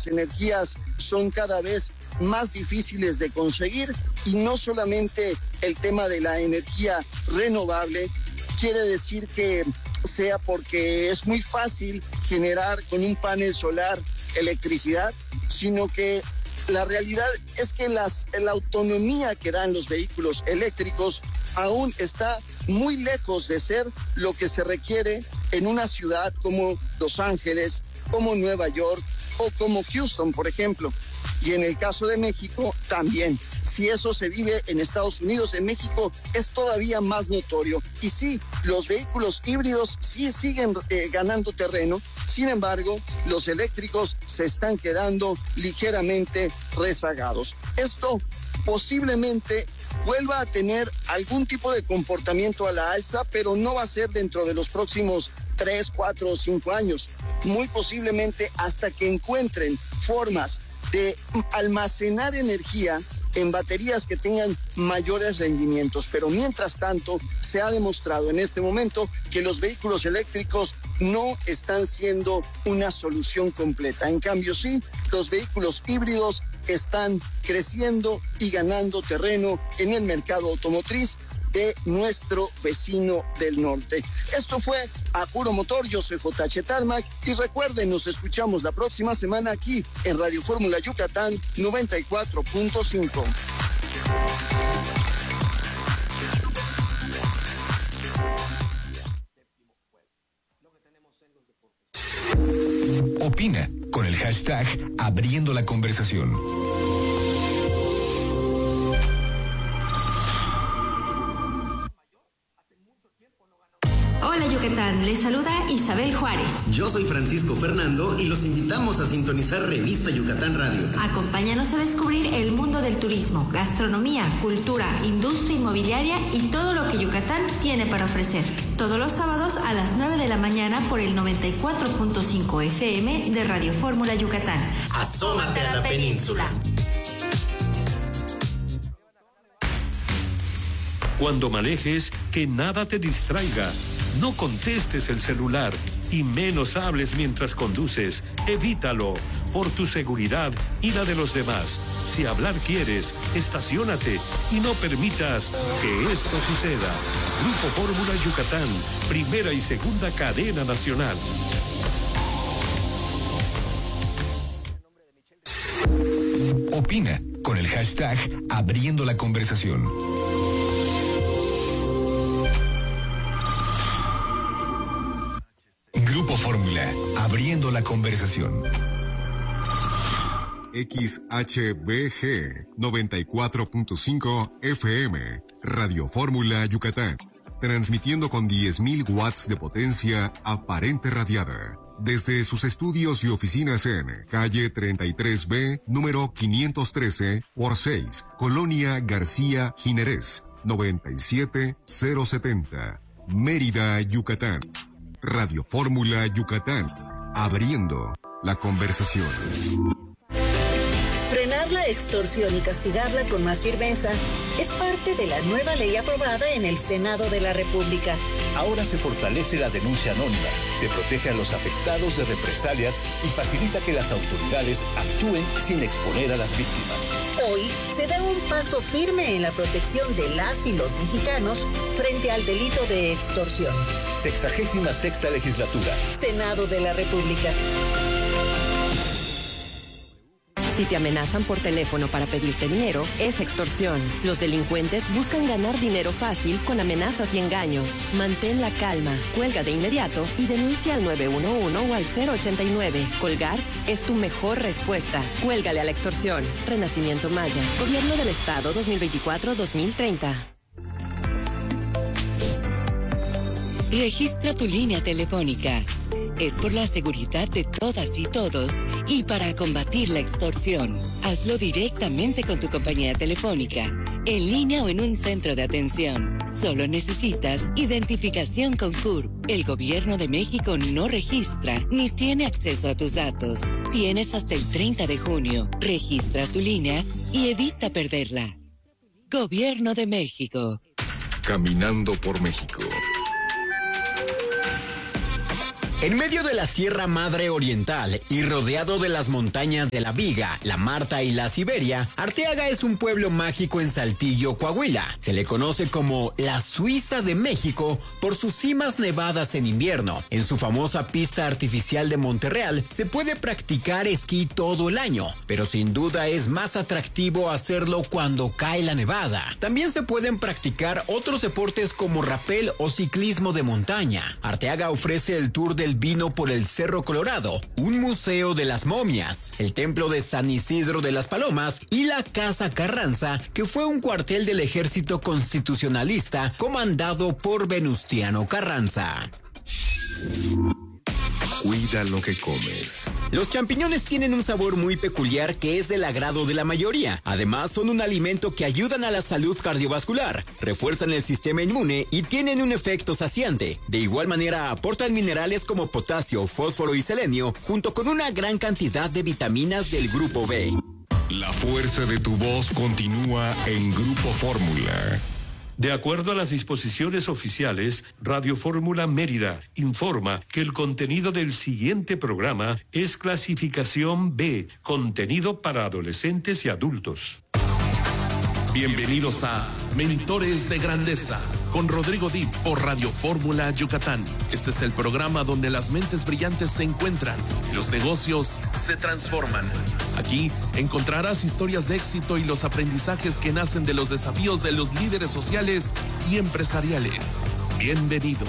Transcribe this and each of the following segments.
las energías son cada vez más difíciles de conseguir, y no solamente el tema de la energía renovable quiere decir que sea porque es muy fácil generar con un panel solar electricidad, sino que la realidad es que la autonomía que dan los vehículos eléctricos aún está muy lejos de ser lo que se requiere en una ciudad como Los Ángeles, como Nueva York o como Houston, por ejemplo. Y en el caso de México también. Si eso se vive en Estados Unidos, en México es todavía más notorio. Y sí, los vehículos híbridos sí siguen ganando terreno. Sin embargo, los eléctricos se están quedando ligeramente rezagados. Esto posiblemente vuelva a tener algún tipo de comportamiento a la alza, pero no va a ser dentro de los próximos 3, 4 o 5 años. Muy posiblemente hasta que encuentren formas de almacenar energía en baterías que tengan mayores rendimientos. Pero mientras tanto, se ha demostrado en este momento que los vehículos eléctricos no están siendo una solución completa. En cambio, sí, los vehículos híbridos están creciendo y ganando terreno en el mercado automotriz de nuestro vecino del norte. Esto fue A Puro Motor. Yo soy JH Tarmac y recuerden, nos escuchamos la próxima semana aquí en Radio Fórmula Yucatán 94.5. Opina con el hashtag Abriendo la Conversación. Hola Yucatán, les saluda Isabel Juárez. Yo soy Francisco Fernando y los invitamos a sintonizar Revista Yucatán Radio. Acompáñanos a descubrir el mundo del turismo, gastronomía, cultura, industria inmobiliaria y todo lo que Yucatán tiene para ofrecer. Todos los sábados a las 9 de la mañana por el 94.5 FM de Radio Fórmula Yucatán. Asómate a la península. Cuando manejes, que nada te distraiga. No contestes el celular y menos hables mientras conduces. Evítalo, por tu seguridad y la de los demás. Si hablar quieres, estaciónate y no permitas que esto suceda. Grupo Fórmula Yucatán, primera y segunda cadena nacional. Opina con el hashtag Abriendo la Conversación. Grupo Fórmula, abriendo la conversación. XHBG 94.5 FM, Radio Fórmula Yucatán, transmitiendo con 10.000 watts de potencia aparente radiada, desde sus estudios y oficinas en calle 33B, número 513 por 6, Colonia García Jiménez, 97070, Mérida, Yucatán. Radio Fórmula Yucatán, abriendo la conversación. Frenar la extorsión y castigarla con más firmeza es parte de la nueva ley aprobada en el Senado de la República. Ahora se fortalece la denuncia anónima, se protege a los afectados de represalias y facilita que las autoridades actúen sin exponer a las víctimas. Hoy se da un paso firme en la protección de las y los mexicanos frente al delito de extorsión. 66ª Legislatura. Senado de la República. Si te amenazan por teléfono para pedirte dinero, es extorsión. Los delincuentes buscan ganar dinero fácil con amenazas y engaños. Mantén la calma, cuelga de inmediato y denuncia al 911 o al 089. Colgar es tu mejor respuesta. Cuélgale a la extorsión. Renacimiento Maya. Gobierno del Estado 2024-2030. Registra tu línea telefónica. Es por la seguridad de todas y todos y para combatir la extorsión. Hazlo directamente con tu compañía telefónica, en línea o en un centro de atención. Solo necesitas identificación con CURP. El Gobierno de México no registra ni tiene acceso a tus datos. Tienes hasta el 30 de junio. Registra tu línea y evita perderla. Gobierno de México. Caminando por México. En medio de la Sierra Madre Oriental y rodeado de las montañas de la Viga, la Marta y la Siberia, Arteaga es un pueblo mágico en Saltillo, Coahuila. Se le conoce como la Suiza de México por sus cimas nevadas en invierno. En su famosa pista artificial de Monterreal se puede practicar esquí todo el año, pero sin duda es más atractivo hacerlo cuando cae la nevada. También se pueden practicar otros deportes como rapel o ciclismo de montaña. Arteaga ofrece el tour del vino por el Cerro Colorado, un museo de las momias, el templo de San Isidro de las Palomas y la Casa Carranza, que fue un cuartel del ejército constitucionalista comandado por Venustiano Carranza. Cuida lo que comes. Los champiñones tienen un sabor muy peculiar que es del agrado de la mayoría. Además, son un alimento que ayudan a la salud cardiovascular, refuerzan el sistema inmune y tienen un efecto saciante. De igual manera, aportan minerales como potasio, fósforo y selenio, junto con una gran cantidad de vitaminas del grupo B. La fuerza de tu voz continúa en Grupo Fórmula. De acuerdo a las disposiciones oficiales, Radio Fórmula Mérida informa que el contenido del siguiente programa es clasificación B, contenido para adolescentes y adultos. Bienvenidos a Mentores de Grandeza con Rodrigo Dip por Radio Fórmula Yucatán. Este es el programa donde las mentes brillantes se encuentran y los negocios se transforman. Aquí encontrarás historias de éxito y los aprendizajes que nacen de los desafíos de los líderes sociales y empresariales. Bienvenido.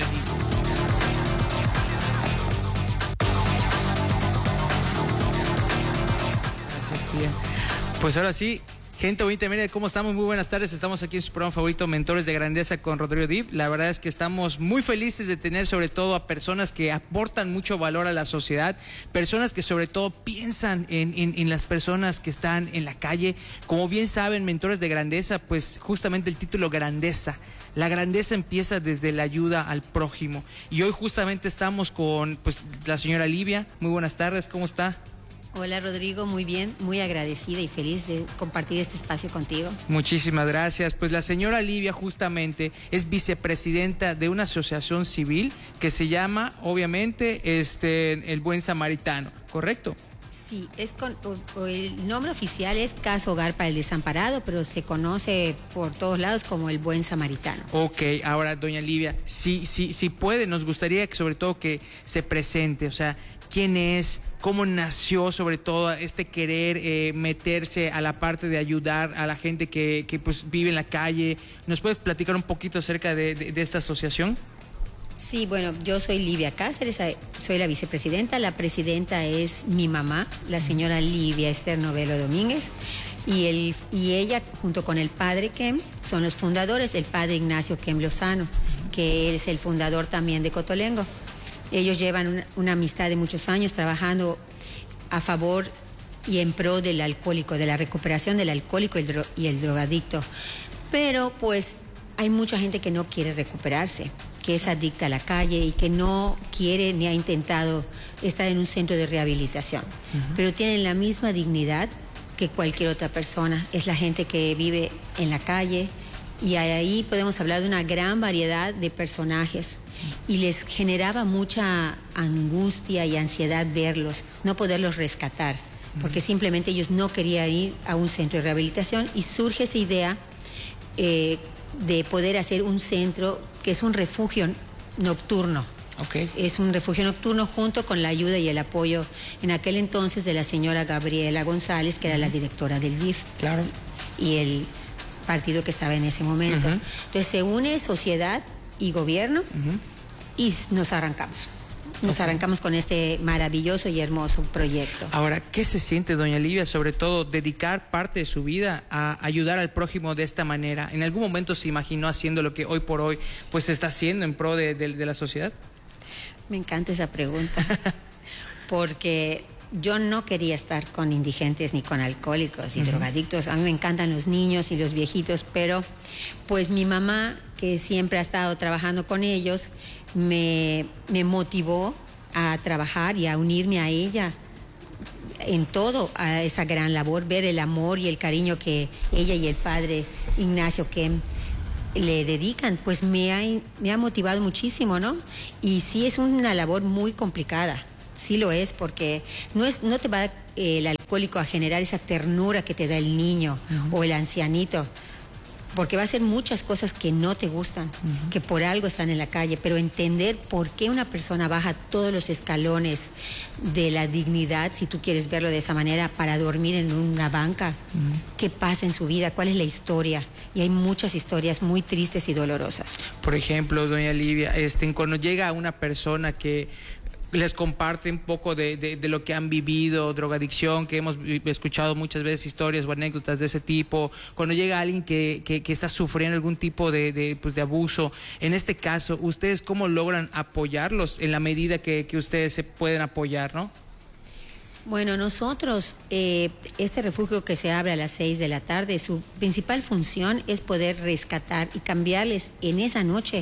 Gracias, tía. Pues ahora sí. Gente bonita, mire cómo estamos, muy buenas tardes, estamos aquí en su programa favorito, Mentores de Grandeza con Rodrigo Dip. La verdad es que estamos muy felices de tener sobre todo a personas que aportan mucho valor a la sociedad, personas que sobre todo piensan en las personas que están en la calle. Como bien saben, Mentores de Grandeza, pues justamente el título Grandeza. La grandeza empieza desde la ayuda al prójimo. Y hoy justamente estamos con la señora Livia. Muy buenas tardes, ¿cómo está? Hola Rodrigo, muy bien, muy agradecida y feliz de compartir este espacio contigo. Muchísimas gracias. Pues la señora Livia justamente es vicepresidenta de una asociación civil que se llama, obviamente, El Buen Samaritano, ¿correcto? Sí, el nombre oficial es Casa Hogar para el Desamparado, pero se conoce por todos lados como El Buen Samaritano. Ok, ahora doña Livia, si puede, nos gustaría que sobre todo que se presente, o sea, quién es, cómo nació sobre todo este querer meterse a la parte de ayudar a la gente que pues vive en la calle. ¿Nos puedes platicar un poquito acerca de esta asociación? Sí, bueno, yo soy Livia Cáceres, soy la vicepresidenta. La presidenta es mi mamá, la señora Livia Esther Novelo Domínguez, y ella, junto con el padre Kem, son los fundadores, el padre Ignacio Kem Lozano, que es el fundador también de Cotolengo. Ellos llevan una amistad de muchos años trabajando a favor y en pro del alcohólico, de la recuperación del alcohólico y el drogadicto. Pero pues hay mucha gente que no quiere recuperarse, que es adicta a la calle y que no quiere ni ha intentado estar en un centro de rehabilitación. Pero tienen la misma dignidad que cualquier otra persona. Es la gente que vive en la calle y ahí podemos hablar de una gran variedad de personajes. Y les generaba mucha angustia y ansiedad verlos, no poderlos rescatar, porque simplemente ellos no querían ir a un centro de rehabilitación y surge esa idea de poder hacer un centro que es un refugio nocturno. Okay. Es un refugio nocturno junto con la ayuda y el apoyo en aquel entonces de la señora Gabriela González, que era la directora del DIF. Claro. Y el partido que estaba en ese momento. Entonces se une sociedad y gobierno y nos arrancamos. Nos arrancamos con este maravilloso y hermoso proyecto. Ahora, ¿qué se siente, doña Livia, sobre todo dedicar parte de su vida a ayudar al prójimo de esta manera? ¿En algún momento se imaginó haciendo lo que hoy por hoy pues se está haciendo en pro de la sociedad? Me encanta esa pregunta, porque yo no quería estar con indigentes ni con alcohólicos y drogadictos. A mí me encantan los niños y los viejitos, pero pues mi mamá, que siempre ha estado trabajando con ellos, me motivó a trabajar y a unirme a ella en todo, a esa gran labor, ver el amor y el cariño que ella y el padre Ignacio Kem le dedican, pues me ha motivado muchísimo, ¿no? Y sí es una labor muy complicada, sí lo es, porque no te va el alcohólico a generar esa ternura que te da el niño o el ancianito, porque va a hacer muchas cosas que no te gustan, que por algo están en la calle, pero entender por qué una persona baja todos los escalones de la dignidad, si tú quieres verlo de esa manera, para dormir en una banca, qué pasa en su vida, cuál es la historia, y hay muchas historias muy tristes y dolorosas. Por ejemplo, doña Livia, cuando llega una persona que les comparte un poco de lo que han vivido, drogadicción, que hemos escuchado muchas veces historias o anécdotas de ese tipo, cuando llega alguien que está sufriendo algún tipo de abuso, en este caso, ¿ustedes cómo logran apoyarlos en la medida que ustedes se pueden apoyar, no? Bueno, nosotros, este refugio que se abre a las 6 de la tarde, su principal función es poder rescatar y cambiarles en esa noche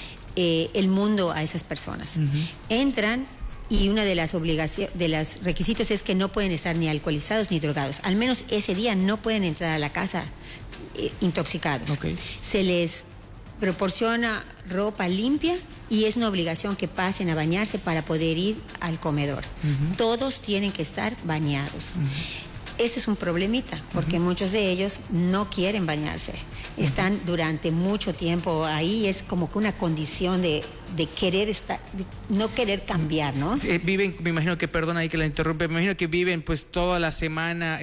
el mundo a esas personas. Entran y una de las obligaciones, de los requisitos es que no pueden estar ni alcoholizados ni drogados. Al menos ese día no pueden entrar a la casa intoxicados. Se les proporciona ropa limpia y es una obligación que pasen a bañarse para poder ir al comedor. Todos tienen que estar bañados. Eso es un problemita, porque muchos de ellos no quieren bañarse. Están durante mucho tiempo ahí, es como que una condición de querer estar, de no querer cambiar, ¿no? Viven, me imagino que, perdona ahí que la interrumpe, me imagino que viven pues toda la semana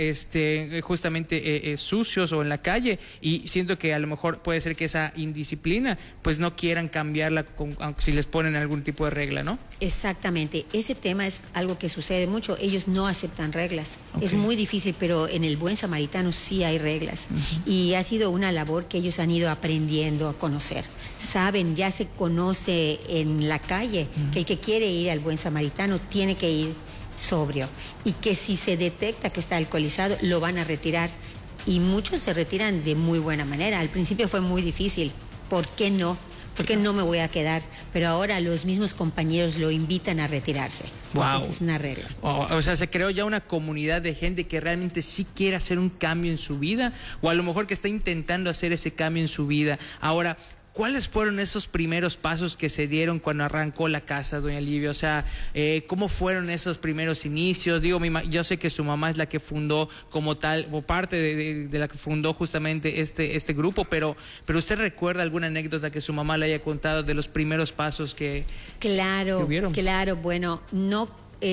justamente sucios o en la calle, y siento que a lo mejor puede ser que esa indisciplina pues no quieran cambiarla aunque si les ponen algún tipo de regla, ¿no? Exactamente, ese tema es algo que sucede mucho, ellos no aceptan reglas, es muy difícil, pero en el Buen Samaritano sí hay reglas, y ha sido una labor que ellos han ido aprendiendo a conocer. Saben, ya se conoce en la calle que el que quiere ir al Buen Samaritano tiene que ir sobrio, y que si se detecta que está alcoholizado lo van a retirar, y muchos se retiran de muy buena manera. Al principio fue muy difícil, ¿por qué no? ¿Por qué no me voy a quedar? Pero ahora los mismos compañeros lo invitan a retirarse. Wow. Esa es una regla. O sea, se creó ya una comunidad de gente que realmente sí quiere hacer un cambio en su vida, o a lo mejor que está intentando hacer ese cambio en su vida. Ahora, ¿cuáles fueron esos primeros pasos que se dieron cuando arrancó la casa, doña Livia? O sea, ¿cómo fueron esos primeros inicios? Digo, yo sé que su mamá es la que fundó como tal, o parte de la que fundó justamente este grupo, pero ¿usted recuerda alguna anécdota que su mamá le haya contado de los primeros pasos que hubieron? Claro, bueno, no,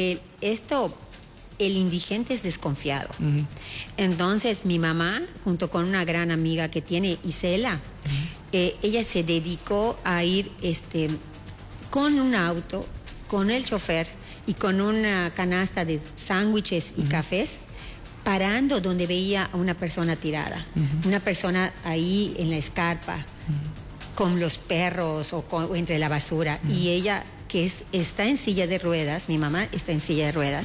el indigente es desconfiado. Entonces, mi mamá, junto con una gran amiga que tiene, Isela, ella se dedicó a ir con un auto, con el chofer y con una canasta de sándwiches y cafés, parando donde veía a una persona tirada, una persona ahí en la escarpa, con los perros o entre la basura, y ella, que está en silla de ruedas, mi mamá está en silla de ruedas,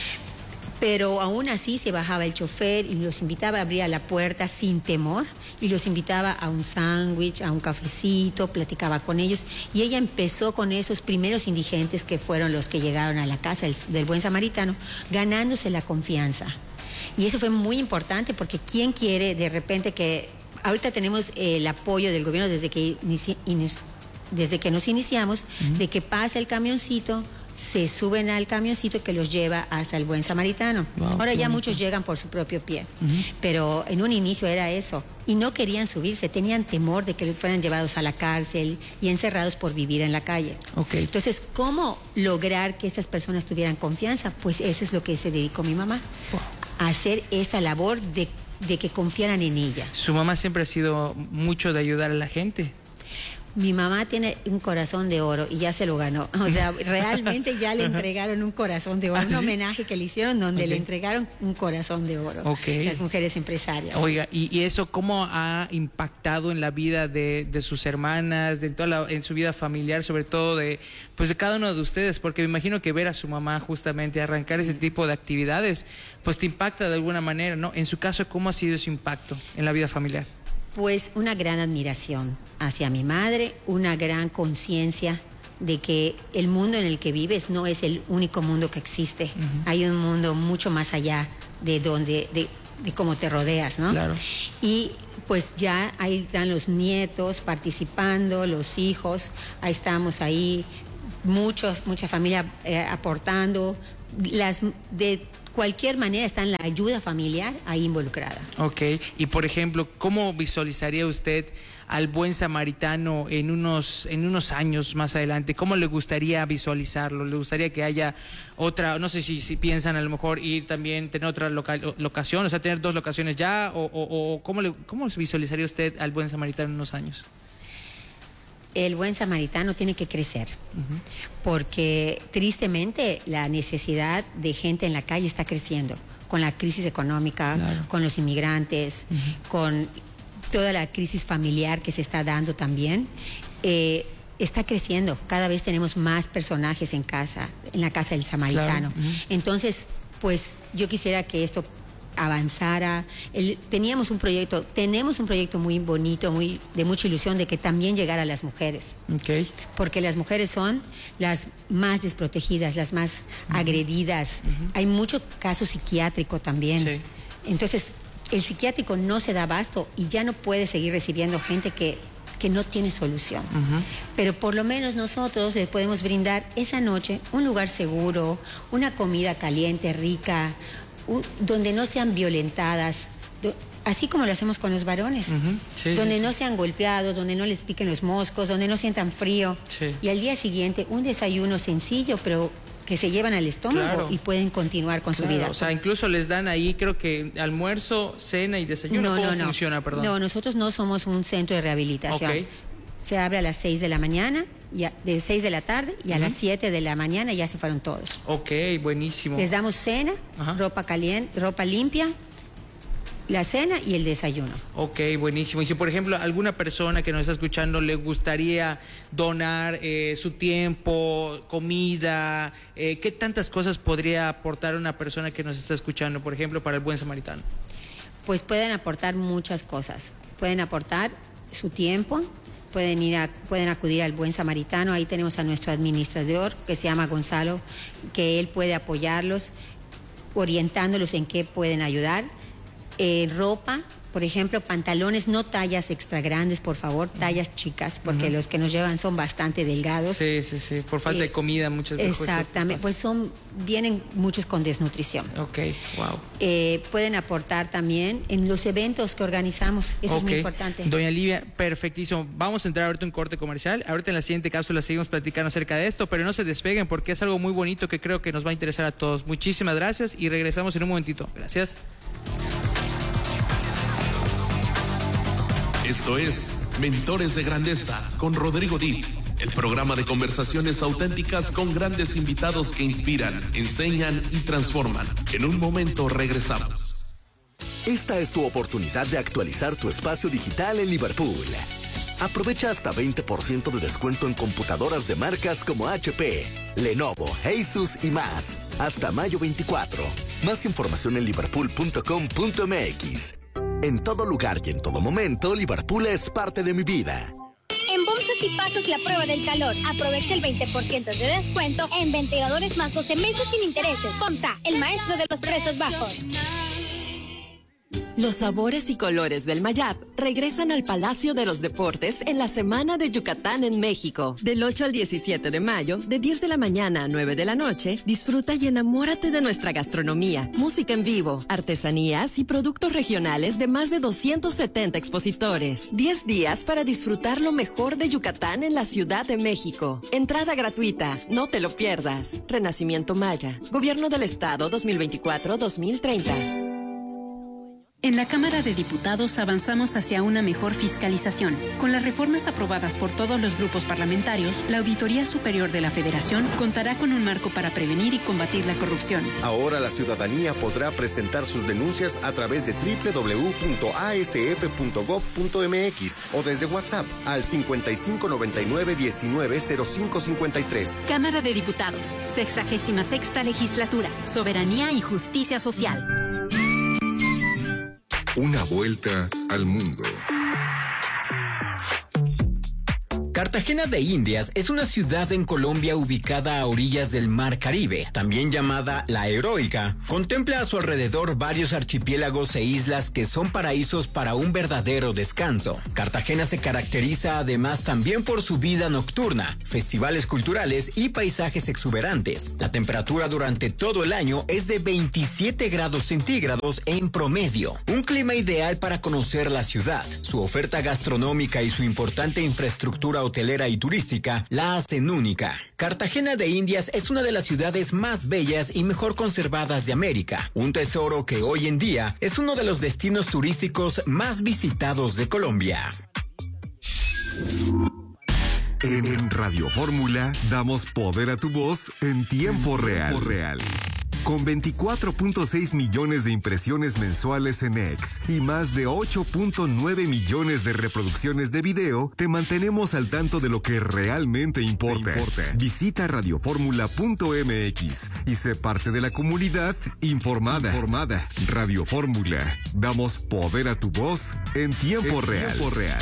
pero aún así se bajaba el chofer y los invitaba a abrir la puerta sin temor, y los invitaba a un sándwich, a un cafecito, platicaba con ellos, y ella empezó con esos primeros indigentes que fueron los que llegaron a la casa del Buen Samaritano, ganándose la confianza. Y eso fue muy importante, porque ¿quién quiere de repente que... Ahorita tenemos el apoyo del gobierno desde que nos iniciamos, de que pasa el camioncito, se suben al camioncito que los lleva hasta el Buen Samaritano. Ahora ya muchos llegan por su propio pie, pero en un inicio era eso, y no querían subirse, tenían temor de que fueran llevados a la cárcel y encerrados por vivir en la calle. Entonces, ¿cómo lograr que estas personas tuvieran confianza? Pues eso es lo que se dedicó mi mamá, a hacer esta labor de que confiaran en ella. Su mamá siempre ha sido mucho de ayudar a la gente. Mi mamá tiene un corazón de oro y ya se lo ganó. O sea, realmente ya le entregaron un corazón de oro. Un homenaje que le hicieron donde le entregaron un corazón de oro. Las mujeres empresarias. Oiga, ¿y eso cómo ha impactado en la vida de sus hermanas, en su vida familiar, sobre todo de cada uno de ustedes? Porque me imagino que ver a su mamá justamente arrancar ese tipo de actividades, pues te impacta de alguna manera, ¿no? En su caso, ¿cómo ha sido ese impacto en la vida familiar? Pues una gran admiración hacia mi madre, una gran conciencia de que el mundo en el que vives no es el único mundo que existe. Hay un mundo mucho más allá de cómo te rodeas, ¿no? Claro. Y pues ya ahí están los nietos participando, los hijos, ahí estamos ahí, mucha familia aportando, de cualquier manera está la ayuda familiar ahí involucrada. Ok, y por ejemplo, ¿cómo visualizaría usted al buen samaritano en unos años más adelante? ¿Cómo le gustaría visualizarlo? ¿Le gustaría que haya otra, no sé si piensan a lo mejor ir también, tener otra locación, o sea, tener 2 locaciones ya, o cómo visualizaría usted al buen samaritano en unos años? El buen samaritano tiene que crecer, porque tristemente la necesidad de gente en la calle está creciendo, con la crisis económica, claro, con los inmigrantes, con toda la crisis familiar que se está dando también. Está creciendo, cada vez tenemos más personajes en la casa del samaritano. Claro. Entonces, pues yo quisiera que esto avanzara. Tenemos un proyecto muy bonito, de mucha ilusión, de que también llegara a las mujeres. Okay. Porque las mujeres son las más desprotegidas, las más agredidas. Hay mucho caso psiquiátrico también. Sí. Entonces, el psiquiátrico no se da abasto y ya no puede seguir recibiendo gente que no tiene solución. Pero por lo menos nosotros les podemos brindar esa noche un lugar seguro, una comida caliente, rica, donde no sean violentadas, así como lo hacemos con los varones, donde no sean golpeados, donde no les piquen los moscos, donde no sientan frío. Sí. Y al día siguiente un desayuno sencillo, pero que se llevan al estómago, claro, y pueden continuar con su vida. O sea, incluso les dan ahí, creo que almuerzo, cena y desayuno. ¿Cómo funciona, perdón? No, nosotros no somos un centro de rehabilitación. Okay. Se abre a las 6 de la mañana, de 6 de la tarde, y a las 7 de la mañana ya se fueron todos. Ok, buenísimo. Les damos cena, ropa caliente, ropa limpia, la cena y el desayuno. Ok, buenísimo. Y si, por ejemplo, alguna persona que nos está escuchando le gustaría donar su tiempo, comida, ¿qué tantas cosas podría aportar una persona que nos está escuchando, por ejemplo, para el buen samaritano? Pues pueden aportar muchas cosas. Pueden aportar su tiempo, pueden acudir al buen samaritano. Ahí tenemos a nuestro administrador, que se llama Gonzalo, que él puede apoyarlos, orientándolos en qué pueden ayudar. Ropa, por ejemplo, pantalones, no tallas extra grandes, por favor, tallas chicas, porque los que nos llevan son bastante delgados. Sí, por falta de comida muchas veces. Exactamente, pues vienen muchos con desnutrición. Ok, wow. Pueden aportar también en los eventos que organizamos, eso es muy importante. Doña Livia, perfectísimo. Vamos a entrar ahorita en un corte comercial, ahorita en la siguiente cápsula seguimos platicando acerca de esto, pero no se despeguen porque es algo muy bonito que creo que nos va a interesar a todos. Muchísimas gracias y regresamos en un momentito. Gracias. Esto es Mentores de Grandeza con Rodrigo Dip, el programa de conversaciones auténticas con grandes invitados que inspiran, enseñan y transforman. En un momento regresamos. Esta es tu oportunidad de actualizar tu espacio digital en Liverpool. Aprovecha hasta 20% de descuento en computadoras de marcas como HP, Lenovo, Asus y más. Hasta mayo 24. Más información en liverpool.com.mx. En todo lugar y en todo momento, Liverpool es parte de mi vida. En Bomsa si pasas la prueba del calor. Aprovecha el 20% de descuento en ventiladores más 12 meses sin intereses. Bomsa, el maestro de los precios bajos. Los sabores y colores del Mayab regresan al Palacio de los Deportes en la Semana de Yucatán en México. Del 8 al 17 de mayo, de 10 de la mañana a 9 de la noche, disfruta y enamórate de nuestra gastronomía, música en vivo, artesanías y productos regionales de más de 270 expositores. 10 días para disfrutar lo mejor de Yucatán en la Ciudad de México. Entrada gratuita, no te lo pierdas. Renacimiento Maya, Gobierno del Estado 2024-2030. En la Cámara de Diputados avanzamos hacia una mejor fiscalización. Con las reformas aprobadas por todos los grupos parlamentarios, la Auditoría Superior de la Federación contará con un marco para prevenir y combatir la corrupción. Ahora la ciudadanía podrá presentar sus denuncias a través de www.asf.gov.mx o desde WhatsApp al 5599-190553. Cámara de Diputados, 66ª Legislatura, Soberanía y Justicia Social. Una vuelta al mundo. Cartagena de Indias es una ciudad en Colombia ubicada a orillas del Mar Caribe, también llamada La Heroica. Contempla a su alrededor varios archipiélagos e islas que son paraísos para un verdadero descanso. Cartagena se caracteriza además también por su vida nocturna, festivales culturales y paisajes exuberantes. La temperatura durante todo el año es de 27 grados centígrados en promedio. Un clima ideal para conocer la ciudad. Su oferta gastronómica y su importante infraestructura hotelera y turística la hacen única. Cartagena de Indias es una de las ciudades más bellas y mejor conservadas de América, un tesoro que hoy en día es uno de los destinos turísticos más visitados de Colombia. En Radio Fórmula damos poder a tu voz en tiempo real. Con 24.6 millones de impresiones mensuales en X y más de 8.9 millones de reproducciones de video, te mantenemos al tanto de lo que realmente importa. Visita radioformula.mx y sé parte de la comunidad informada. Radio Fórmula. Damos poder a tu voz en tiempo real.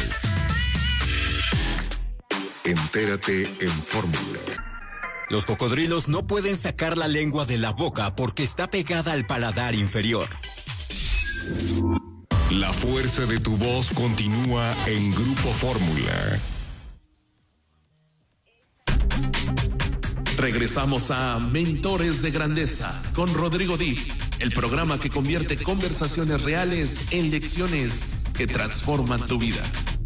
Entérate en Fórmula. Los cocodrilos no pueden sacar la lengua de la boca porque está pegada al paladar inferior. La fuerza de tu voz continúa en Grupo Fórmula. Regresamos a Mentores de Grandeza con Rodrigo Dip, el programa que convierte conversaciones reales en lecciones que transforman tu vida.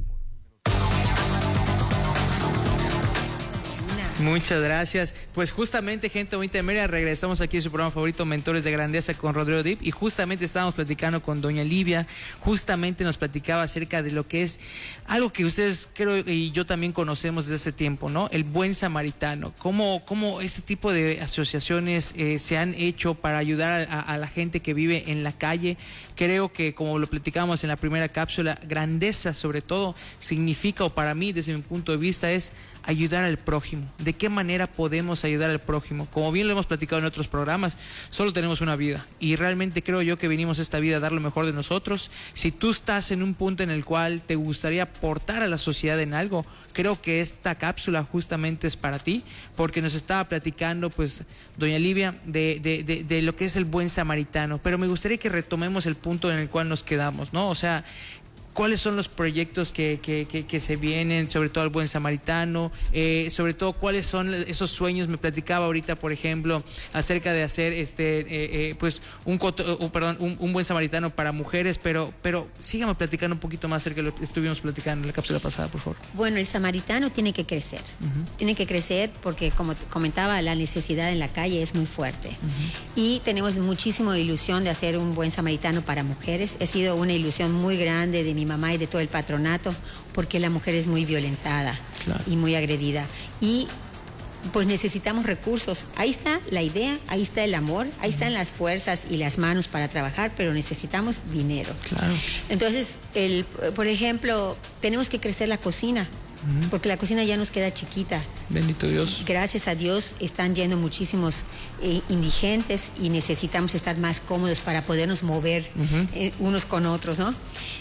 Muchas gracias. Pues justamente, gente bonita de Mérida, regresamos aquí a su programa favorito, Mentores de Grandeza con Rodrigo Dip, y justamente estábamos platicando con doña Livia. Justamente nos platicaba acerca de lo que es algo que ustedes creo y yo también conocemos desde hace tiempo, ¿no? El buen samaritano. Cómo este tipo de asociaciones se han hecho para ayudar a la gente que vive en la calle. Creo que, como lo platicábamos en la primera cápsula, grandeza sobre todo significa, o para mí desde mi punto de vista, es ayudar al prójimo. ¿De qué manera podemos ayudar al prójimo? Como bien lo hemos platicado en otros programas, solo tenemos una vida y realmente creo yo que vinimos a esta vida a dar lo mejor de nosotros. Si tú estás en un punto en el cual te gustaría aportar a la sociedad en algo, creo que esta cápsula justamente es para ti, porque nos estaba platicando pues doña Livia de lo que es el buen samaritano, pero me gustaría que retomemos el punto en el cual nos quedamos, ¿no? O sea, ¿cuáles son los proyectos que se vienen, sobre todo al buen samaritano? Sobre todo, ¿cuáles son esos sueños? Me platicaba ahorita, por ejemplo, acerca de hacer pues un buen samaritano para mujeres, pero sígame platicando un poquito más acerca de lo que estuvimos platicando en la cápsula pasada, por favor. Bueno, el samaritano tiene que crecer. Tiene que crecer porque, como comentaba, la necesidad en la calle es muy fuerte. Y tenemos muchísima ilusión de hacer un buen samaritano para mujeres. Ha sido una ilusión muy grande de mi mamá y de todo el patronato, porque la mujer es muy violentada, claro, y muy agredida. Y pues necesitamos recursos. Ahí está la idea, ahí está el amor, ahí están las fuerzas y las manos para trabajar, pero necesitamos dinero. Claro. Entonces, por ejemplo, tenemos que crecer la cocina, porque la cocina ya nos queda chiquita. Bendito Dios. Gracias a Dios están yendo muchísimos indigentes y necesitamos estar más cómodos para podernos mover unos con otros, ¿no?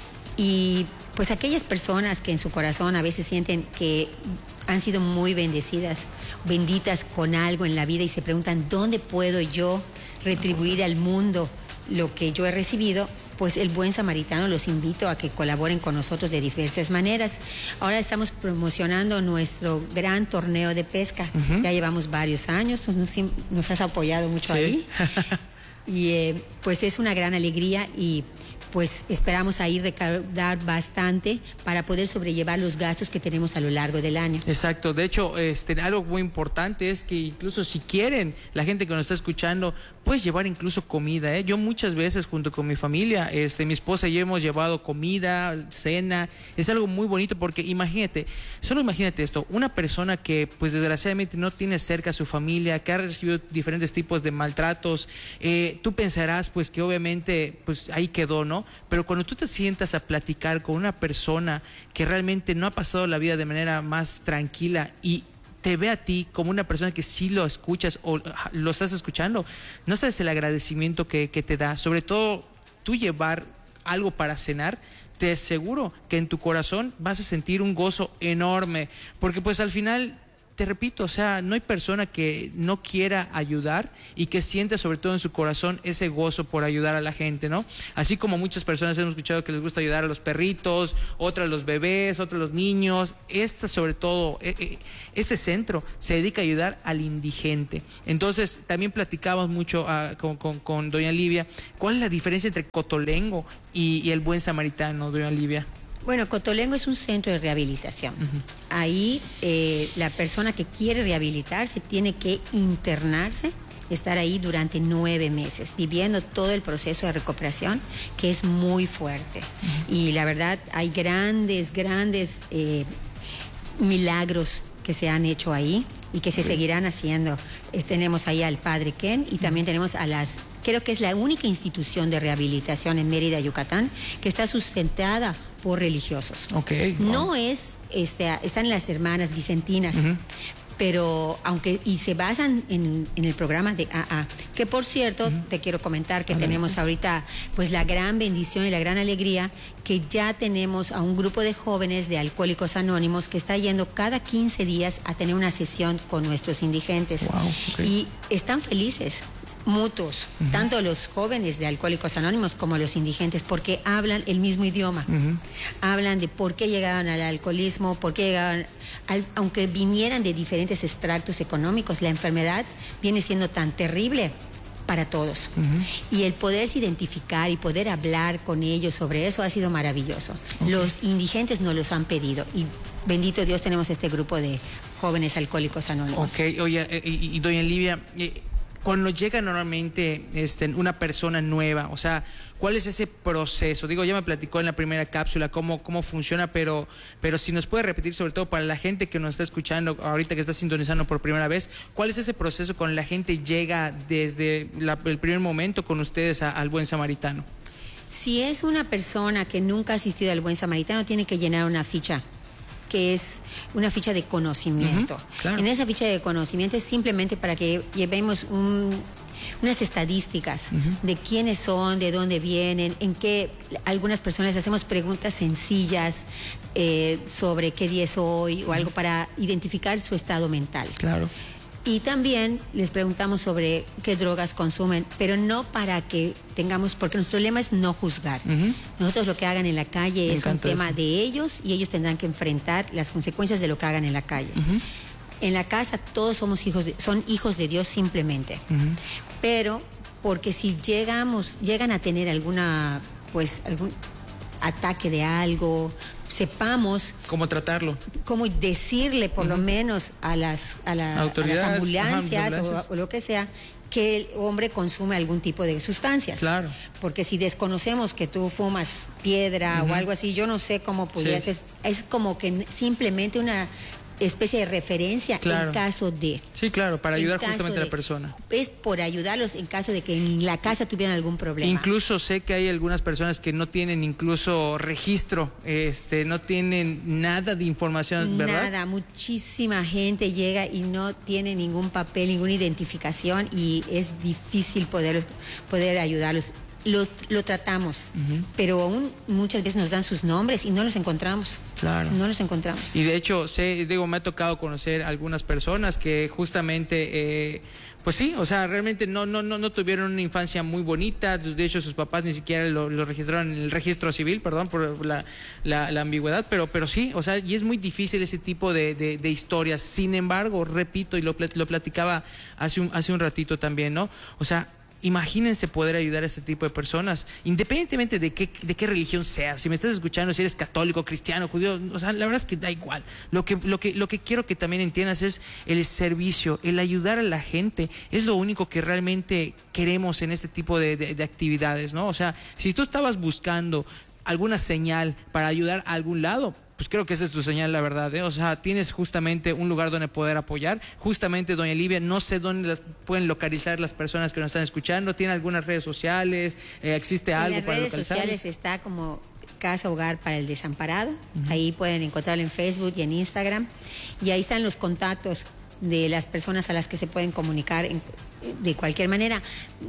Y pues aquellas personas que en su corazón a veces sienten que han sido muy benditas con algo en la vida y se preguntan, ¿dónde puedo yo retribuir al mundo lo que yo he recibido? Pues el buen samaritano los invito a que colaboren con nosotros de diversas maneras. Ahora estamos promocionando nuestro gran torneo de pesca. Ya llevamos varios años, nos has apoyado mucho ahí. Y pues es una gran alegría y pues esperamos ahí recaudar bastante para poder sobrellevar los gastos que tenemos a lo largo del año. Exacto. De hecho, algo muy importante es que incluso si quieren, la gente que nos está escuchando, puedes llevar incluso comida, ¿eh? Yo muchas veces junto con mi familia, mi esposa y yo hemos llevado comida, cena. Es algo muy bonito porque imagínate esto, una persona que pues desgraciadamente no tiene cerca a su familia, que ha recibido diferentes tipos de maltratos, tú pensarás pues que obviamente pues ahí quedó, ¿no? Pero cuando tú te sientas a platicar con una persona que realmente no ha pasado la vida de manera más tranquila y te ve a ti como una persona que sí lo escuchas o lo estás escuchando, no sabes el agradecimiento que te da. Sobre todo, tú llevar algo para cenar te aseguro que en tu corazón vas a sentir un gozo enorme, porque pues al final, te repito, o sea, no hay persona que no quiera ayudar y que sienta sobre todo en su corazón ese gozo por ayudar a la gente, ¿no? Así como muchas personas hemos escuchado que les gusta ayudar a los perritos, otras a los bebés, otras a los niños. Sobre todo, este centro se dedica a ayudar al indigente. Entonces, también platicamos mucho con doña Livia, ¿cuál es la diferencia entre Cotolengo y el Buen Samaritano, doña Livia? Bueno, Cotolengo es un centro de rehabilitación. Ahí la persona que quiere rehabilitarse tiene que internarse, estar ahí durante 9 meses, viviendo todo el proceso de recuperación, que es muy fuerte. Y la verdad, hay grandes milagros que se han hecho ahí y que se seguirán haciendo. Tenemos ahí al padre Ken y también tenemos creo que es la única institución de rehabilitación en Mérida, Yucatán, que está sustentada por religiosos. No es, están las hermanas vicentinas, pero se basan en el programa de AA, que por cierto, te quiero comentar que tenemos ahorita pues la gran bendición y la gran alegría que ya tenemos a un grupo de jóvenes de Alcohólicos Anónimos que está yendo cada 15 días a tener una sesión con nuestros indigentes. Y están felices, mutuos, tanto los jóvenes de Alcohólicos Anónimos como los indigentes, porque hablan el mismo idioma. Hablan de por qué llegaban al alcoholismo, por qué llegaban, aunque vinieran de diferentes extractos económicos, la enfermedad viene siendo tan terrible para todos. Y el poderse identificar y poder hablar con ellos sobre eso ha sido maravilloso. Los indigentes nos los han pedido y bendito Dios tenemos este grupo de jóvenes Alcohólicos Anónimos. Oye, y doña Livia, cuando llega normalmente una persona nueva, o sea, ¿cuál es ese proceso? Digo, ya me platicó en la primera cápsula cómo funciona, pero si nos puede repetir, sobre todo para la gente que nos está escuchando ahorita, que está sintonizando por primera vez, ¿cuál es ese proceso cuando la gente llega desde el primer momento con ustedes al Buen Samaritano? Si es una persona que nunca ha asistido al Buen Samaritano, tiene que llenar una ficha, que es una ficha de conocimiento. Claro. En esa ficha de conocimiento es simplemente para que llevemos unas estadísticas de quiénes son, de dónde vienen, en qué. Algunas personas les hacemos preguntas sencillas sobre qué día es hoy o algo para identificar su estado mental. Claro. Y también les preguntamos sobre qué drogas consumen, pero no para que tengamos, porque nuestro lema es no juzgar. Nosotros lo que hagan en la calle es un tema de ellos y ellos tendrán que enfrentar las consecuencias de lo que hagan en la calle. En la casa todos somos son hijos de Dios simplemente. Pero porque si llegan a tener algún ataque de algo, sepamos cómo tratarlo, cómo decirle por lo menos a las ambulancias o lo que sea, que el hombre consume algún tipo de sustancias. Claro. Porque si desconocemos que tú fumas piedra o algo así, yo no sé cómo pudiera. Es como que simplemente una especie de referencia en caso de. Sí, claro, para ayudar justamente a la persona. Es por ayudarlos en caso de que en la casa tuvieran algún problema. Incluso sé que hay algunas personas que no tienen incluso registro, no tienen nada de información, ¿verdad? Nada, muchísima gente llega y no tiene ningún papel, ninguna identificación y es difícil poder ayudarlos. Lo tratamos, pero aún muchas veces nos dan sus nombres y no los encontramos. Claro. No los encontramos. Y de hecho, me ha tocado conocer algunas personas que justamente, pues sí, o sea, realmente no tuvieron una infancia muy bonita. De hecho, sus papás ni siquiera lo registraron en el registro civil, perdón por la ambigüedad, pero sí, o sea, y es muy difícil ese tipo de historias. Sin embargo, repito, y lo platicaba hace un ratito también, ¿no? O sea, imagínense poder ayudar a este tipo de personas, independientemente de qué religión seas. Si me estás escuchando, si eres católico, cristiano, judío, o sea, la verdad es que da igual. Lo que quiero que también entiendas es el servicio, el ayudar a la gente. Es lo único que realmente queremos en este tipo de actividades, ¿no? O sea, si tú estabas buscando alguna señal para ayudar a algún lado, pues creo que esa es tu señal, la verdad, ¿eh? O sea, tienes justamente un lugar donde poder apoyar. Justamente, doña Livia, no sé dónde pueden localizar las personas que nos están escuchando. ¿Tiene algunas redes sociales? ¿Existe algo para localizarlas? En las redes sociales está como Casa Hogar para el Desamparado. Ahí pueden encontrarlo en Facebook y en Instagram. Y ahí están los contactos de las personas a las que se pueden comunicar de cualquier manera.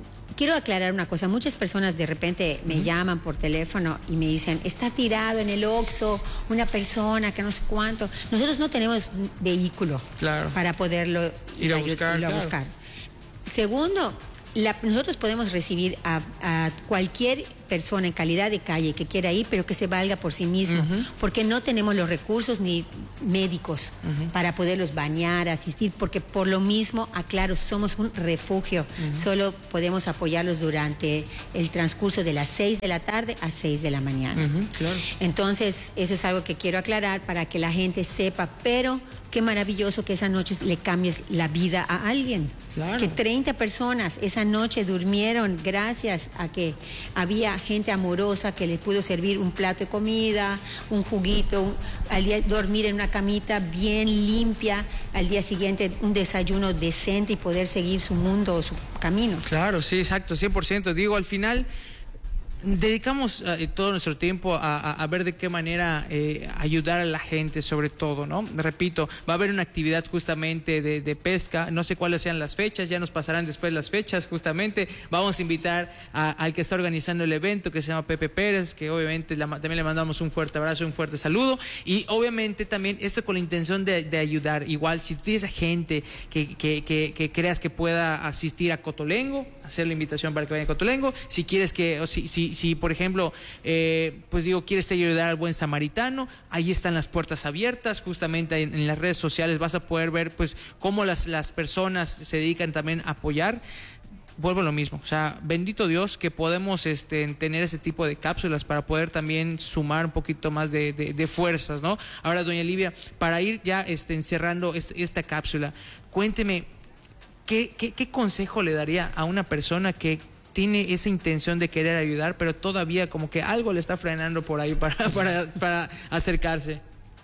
quiero aclarar una cosa. Muchas personas de repente me llaman por teléfono y me dicen, está tirado en el Oxxo una persona que no sé cuánto. Nosotros no tenemos vehículo para poderlo ir a buscar. Segundo, nosotros podemos recibir a cualquier persona en calidad de calle que quiera ir, pero que se valga por sí mismo, porque no tenemos los recursos ni médicos para poderlos bañar, asistir, porque por lo mismo, aclaro, somos un refugio. Solo podemos apoyarlos durante el transcurso de las 6 de la tarde a 6 de la mañana. Entonces, eso es algo que quiero aclarar para que la gente sepa, pero qué maravilloso que esa noche le cambies la vida a alguien. Que 30 personas esa noche durmieron gracias a que había gente amorosa que le pudo servir un plato de comida, un juguito, al día dormir en una camita bien limpia, al día siguiente un desayuno decente y poder seguir su mundo, su camino. Claro, sí, exacto, 100%. Digo, al final dedicamos todo nuestro tiempo a ver de qué manera ayudar a la gente, sobre todo, ¿no? Repito, va a haber una actividad justamente de pesca, no sé cuáles sean las fechas, ya nos pasarán después las fechas, justamente. Vamos a invitar al que está organizando el evento, que se llama Pepe Pérez, que obviamente también le mandamos un fuerte abrazo, un fuerte saludo, y obviamente también esto con la intención de ayudar. Igual, si tú tienes a gente que creas que pueda asistir a Cotolengo, hacer la invitación para que vayan a Cotolengo. Si quieres si por ejemplo, pues digo, quieres ayudar al buen samaritano, ahí están las puertas abiertas. Justamente en las redes sociales vas a poder ver pues cómo las personas se dedican también a apoyar. Vuelvo a lo mismo, o sea, bendito Dios que podemos tener ese tipo de cápsulas para poder también sumar un poquito más de fuerzas, ¿no? Ahora, doña Livia, para ir ya encerrando esta cápsula, cuénteme, ¿qué consejo le daría a una persona que tiene esa intención de querer ayudar, pero todavía como que algo le está frenando por ahí para acercarse?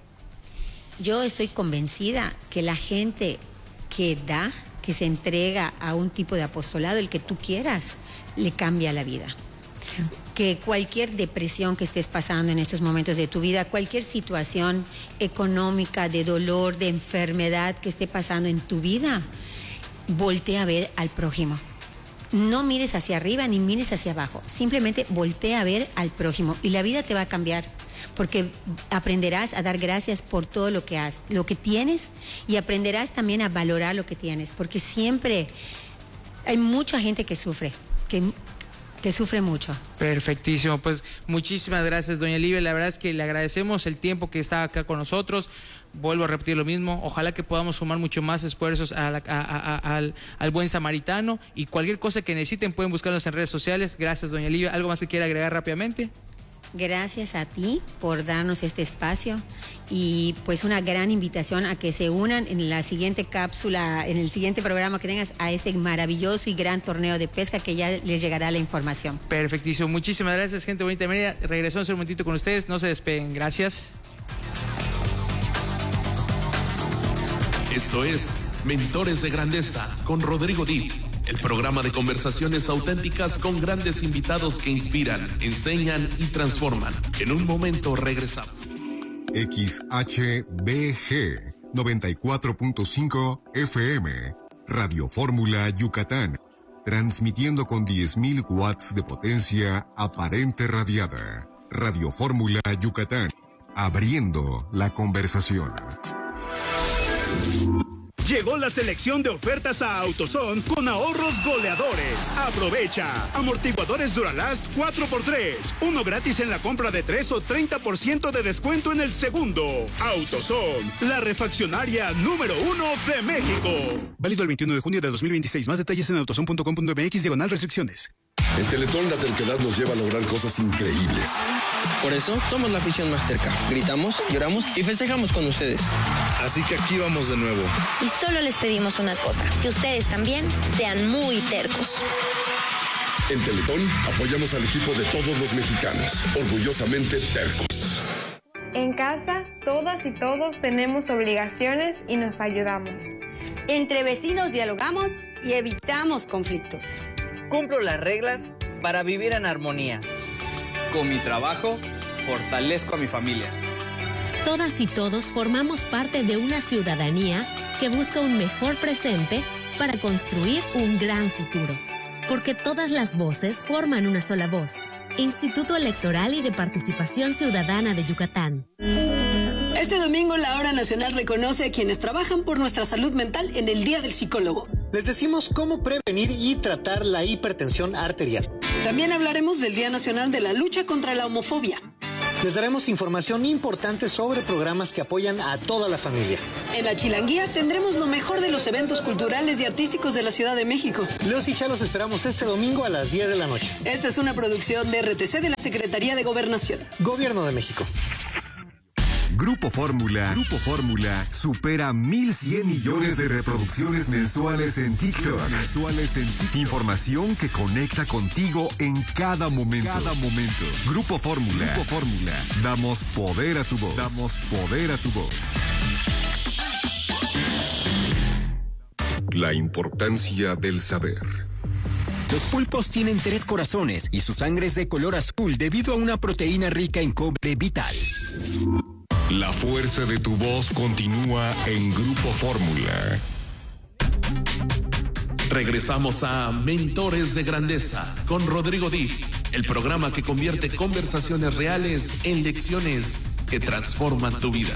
Yo estoy convencida que la gente que da, que se entrega a un tipo de apostolado, el que tú quieras, le cambia la vida. Que cualquier depresión que estés pasando en estos momentos de tu vida, cualquier situación económica, de dolor, de enfermedad que esté pasando en tu vida, voltea a ver al prójimo. No mires hacia arriba ni mires hacia abajo, simplemente voltea a ver al prójimo y la vida te va a cambiar, porque aprenderás a dar gracias por todo lo que tienes, y aprenderás también a valorar lo que tienes, porque siempre hay mucha gente que sufre, que sufre mucho. Perfectísimo, pues muchísimas gracias, doña Livia. La verdad es que le agradecemos el tiempo que está acá con nosotros. Vuelvo a repetir lo mismo, ojalá que podamos sumar mucho más esfuerzos al buen samaritano, y cualquier cosa que necesiten pueden buscarnos en redes sociales. Gracias, doña Livia. ¿Algo más que quiera agregar rápidamente? Gracias a ti por darnos este espacio, y pues una gran invitación a que se unan en la siguiente cápsula, en el siguiente programa que tengas, a este maravilloso y gran torneo de pesca, que ya les llegará la información. Perfectísimo, muchísimas gracias, gente bonita de Mérida. Regresamos un momentito con ustedes, no se despeguen. Gracias. Esto es Mentores de Grandeza con Rodrigo Dip, el programa de conversaciones auténticas con grandes invitados que inspiran, enseñan y transforman. En un momento regresamos. XHBG 94.5 FM, Radio Fórmula Yucatán, transmitiendo con 10.000 watts de potencia aparente radiada. Radio Fórmula Yucatán, abriendo la conversación. Llegó la selección de ofertas a AutoZone con ahorros goleadores. Aprovecha. Amortiguadores Duralast 4x3. Uno gratis en la compra de 3 o 30% de descuento en el segundo. AutoZone, la refaccionaria número 1 de México. Válido el 21 de junio de 2026. Más detalles en autozone.com.mx/restricciones. En Teletón la terquedad nos lleva a lograr cosas increíbles. Por eso somos la afición más terca. Gritamos, lloramos y festejamos con ustedes. Así que aquí vamos de nuevo. Y solo les pedimos una cosa, que ustedes también sean muy tercos. En Teletón apoyamos al equipo de todos los mexicanos, orgullosamente tercos. En casa, todas y todos tenemos obligaciones y nos ayudamos. Entre vecinos dialogamos y evitamos conflictos. Cumplo las reglas para vivir en armonía. Con mi trabajo, fortalezco a mi familia. Todas y todos formamos parte de una ciudadanía que busca un mejor presente para construir un gran futuro. porque todas las voces forman una sola voz. Instituto Electoral y de Participación Ciudadana de Yucatán. Este domingo la Hora Nacional reconoce a quienes trabajan por nuestra salud mental en el Día del Psicólogo. Les decimos cómo prevenir y tratar la hipertensión arterial. También hablaremos del Día Nacional de la Lucha contra la Homofobia. Les daremos información importante sobre programas que apoyan a toda la familia. En la Chilanguía tendremos lo mejor de los eventos culturales y artísticos de la Ciudad de México. Leos y Chá los esperamos este domingo a las 10 de la noche. Esta es una producción de RTC de la Secretaría de Gobernación. Gobierno de México. Grupo Fórmula supera 1,100 millones de reproducciones mensuales en TikTok. Información que conecta contigo en cada momento. Grupo Fórmula. Damos poder a tu voz. La importancia del saber. Los pulpos tienen 3 corazones y su sangre es de color azul debido a una proteína rica en cobre vital. La fuerza de tu voz continúa en Grupo Fórmula. Regresamos a Mentores de Grandeza con Rodrigo Dip, el programa que convierte conversaciones reales en lecciones que transforman tu vida.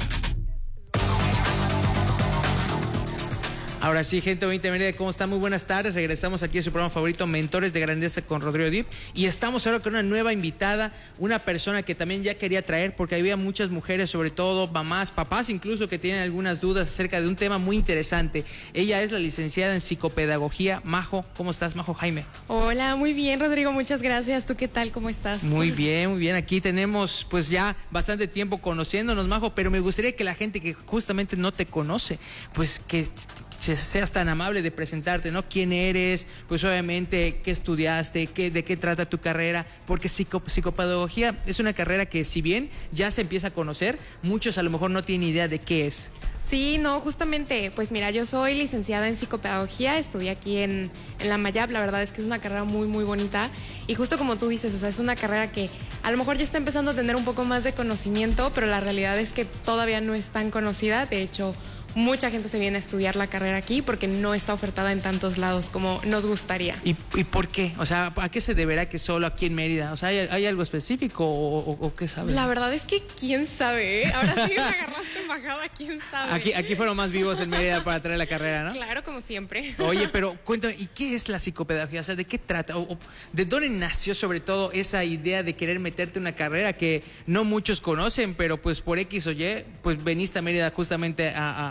Ahora sí, gente bonita, ¿cómo están? Muy buenas tardes. Regresamos aquí a su programa favorito, Mentores de Grandeza con Rodrigo Dip. Y estamos ahora con una nueva invitada, una persona que también ya quería traer porque había muchas mujeres, sobre todo mamás, papás incluso, que tienen algunas dudas acerca de un tema muy interesante. Ella es la licenciada en psicopedagogía, Majo. ¿Cómo estás, Majo Jaime? Hola, muy bien, Rodrigo, muchas gracias. ¿Tú qué tal? ¿Cómo estás? Muy bien. Aquí tenemos pues ya bastante tiempo conociéndonos, Majo, pero me gustaría que la gente que justamente no te conoce, pues que seas tan amable de presentarte, ¿no? ¿Quién eres? Pues obviamente, ¿qué estudiaste? ¿De qué trata tu carrera? Porque psicopedagogía es una carrera que, si bien ya se empieza a conocer, muchos a lo mejor no tienen idea de qué es. Sí, no, justamente, pues mira, yo soy licenciada en psicopedagogía, estudié aquí en la Mayab, la verdad es que es una carrera muy, muy bonita y justo como tú dices, o sea, es una carrera que a lo mejor ya está empezando a tener un poco más de conocimiento, pero la realidad es que todavía no es tan conocida, de hecho, mucha gente se viene a estudiar la carrera aquí porque no está ofertada en tantos lados como nos gustaría. ¿Y por qué? O sea, ¿a qué se deberá que solo aquí en Mérida? O sea, ¿hay algo específico o qué sabes? La verdad es que quién sabe, ¿eh? Ahora sí me agarraste en bajada, quién sabe. Aquí fueron más vivos en Mérida para traer la carrera, ¿no? Claro, como siempre. Oye, pero cuéntame, ¿y qué es la psicopedagogía? O sea, ¿de qué trata? ¿O de dónde nació sobre todo esa idea de querer meterte en una carrera que no muchos conocen, pero pues por X o Y, pues veniste a Mérida justamente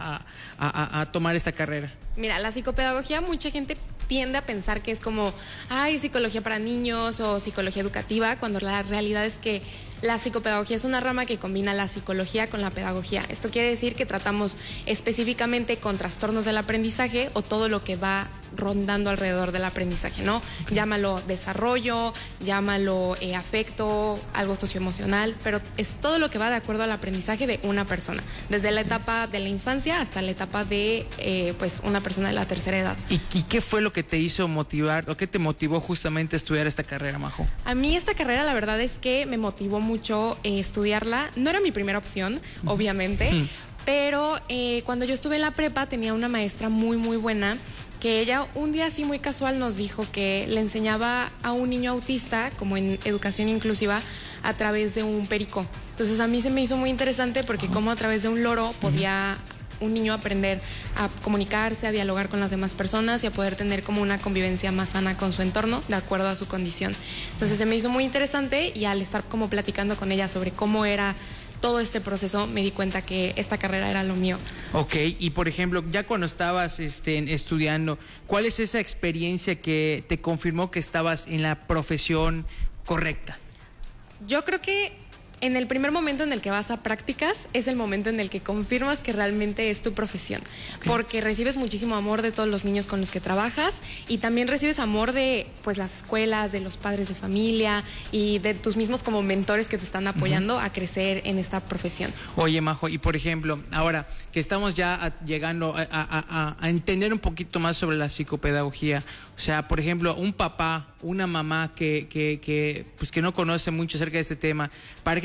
a tomar esta carrera? Mira, la psicopedagogía, mucha gente tiende a pensar que es como, psicología para niños o psicología educativa, cuando la realidad es que la psicopedagogía es una rama que combina la psicología con la pedagogía. Esto quiere decir que tratamos específicamente con trastornos del aprendizaje o todo lo que va rondando alrededor del aprendizaje, ¿no? Okay. Llámalo desarrollo, llámalo afecto, algo socioemocional, pero es todo lo que va de acuerdo al aprendizaje de una persona, desde la etapa de la infancia hasta la etapa de pues una persona de la tercera edad. ¿Y qué fue lo que te hizo motivar o qué te motivó justamente a estudiar esta carrera, Majo? A mí esta carrera la verdad es que me motivó mucho estudiarla. No era mi primera opción, obviamente, pero cuando yo estuve en la prepa tenía una maestra muy, muy buena que ella un día así muy casual nos dijo que le enseñaba a un niño autista, como en educación inclusiva, a través de un perico. Entonces a mí se me hizo muy interesante porque como a través de un loro podía un niño aprender a comunicarse, a dialogar con las demás personas y a poder tener como una convivencia más sana con su entorno de acuerdo a su condición. Entonces se me hizo muy interesante y al estar como platicando con ella sobre cómo era todo este proceso, me di cuenta que esta carrera era lo mío. Ok, y por ejemplo, ya cuando estabas estudiando, ¿cuál es esa experiencia que te confirmó que estabas en la profesión correcta? Yo creo que en el primer momento en el que vas a prácticas es el momento en el que confirmas que realmente es tu profesión, porque recibes muchísimo amor de todos los niños con los que trabajas y también recibes amor de pues las escuelas, de los padres de familia y de tus mismos como mentores que te están apoyando a crecer en esta profesión. Oye, Majo, y por ejemplo, ahora que estamos ya llegando a entender un poquito más sobre la psicopedagogía, o sea, por ejemplo, un papá, una mamá que no conoce mucho acerca de este tema, ¿para qué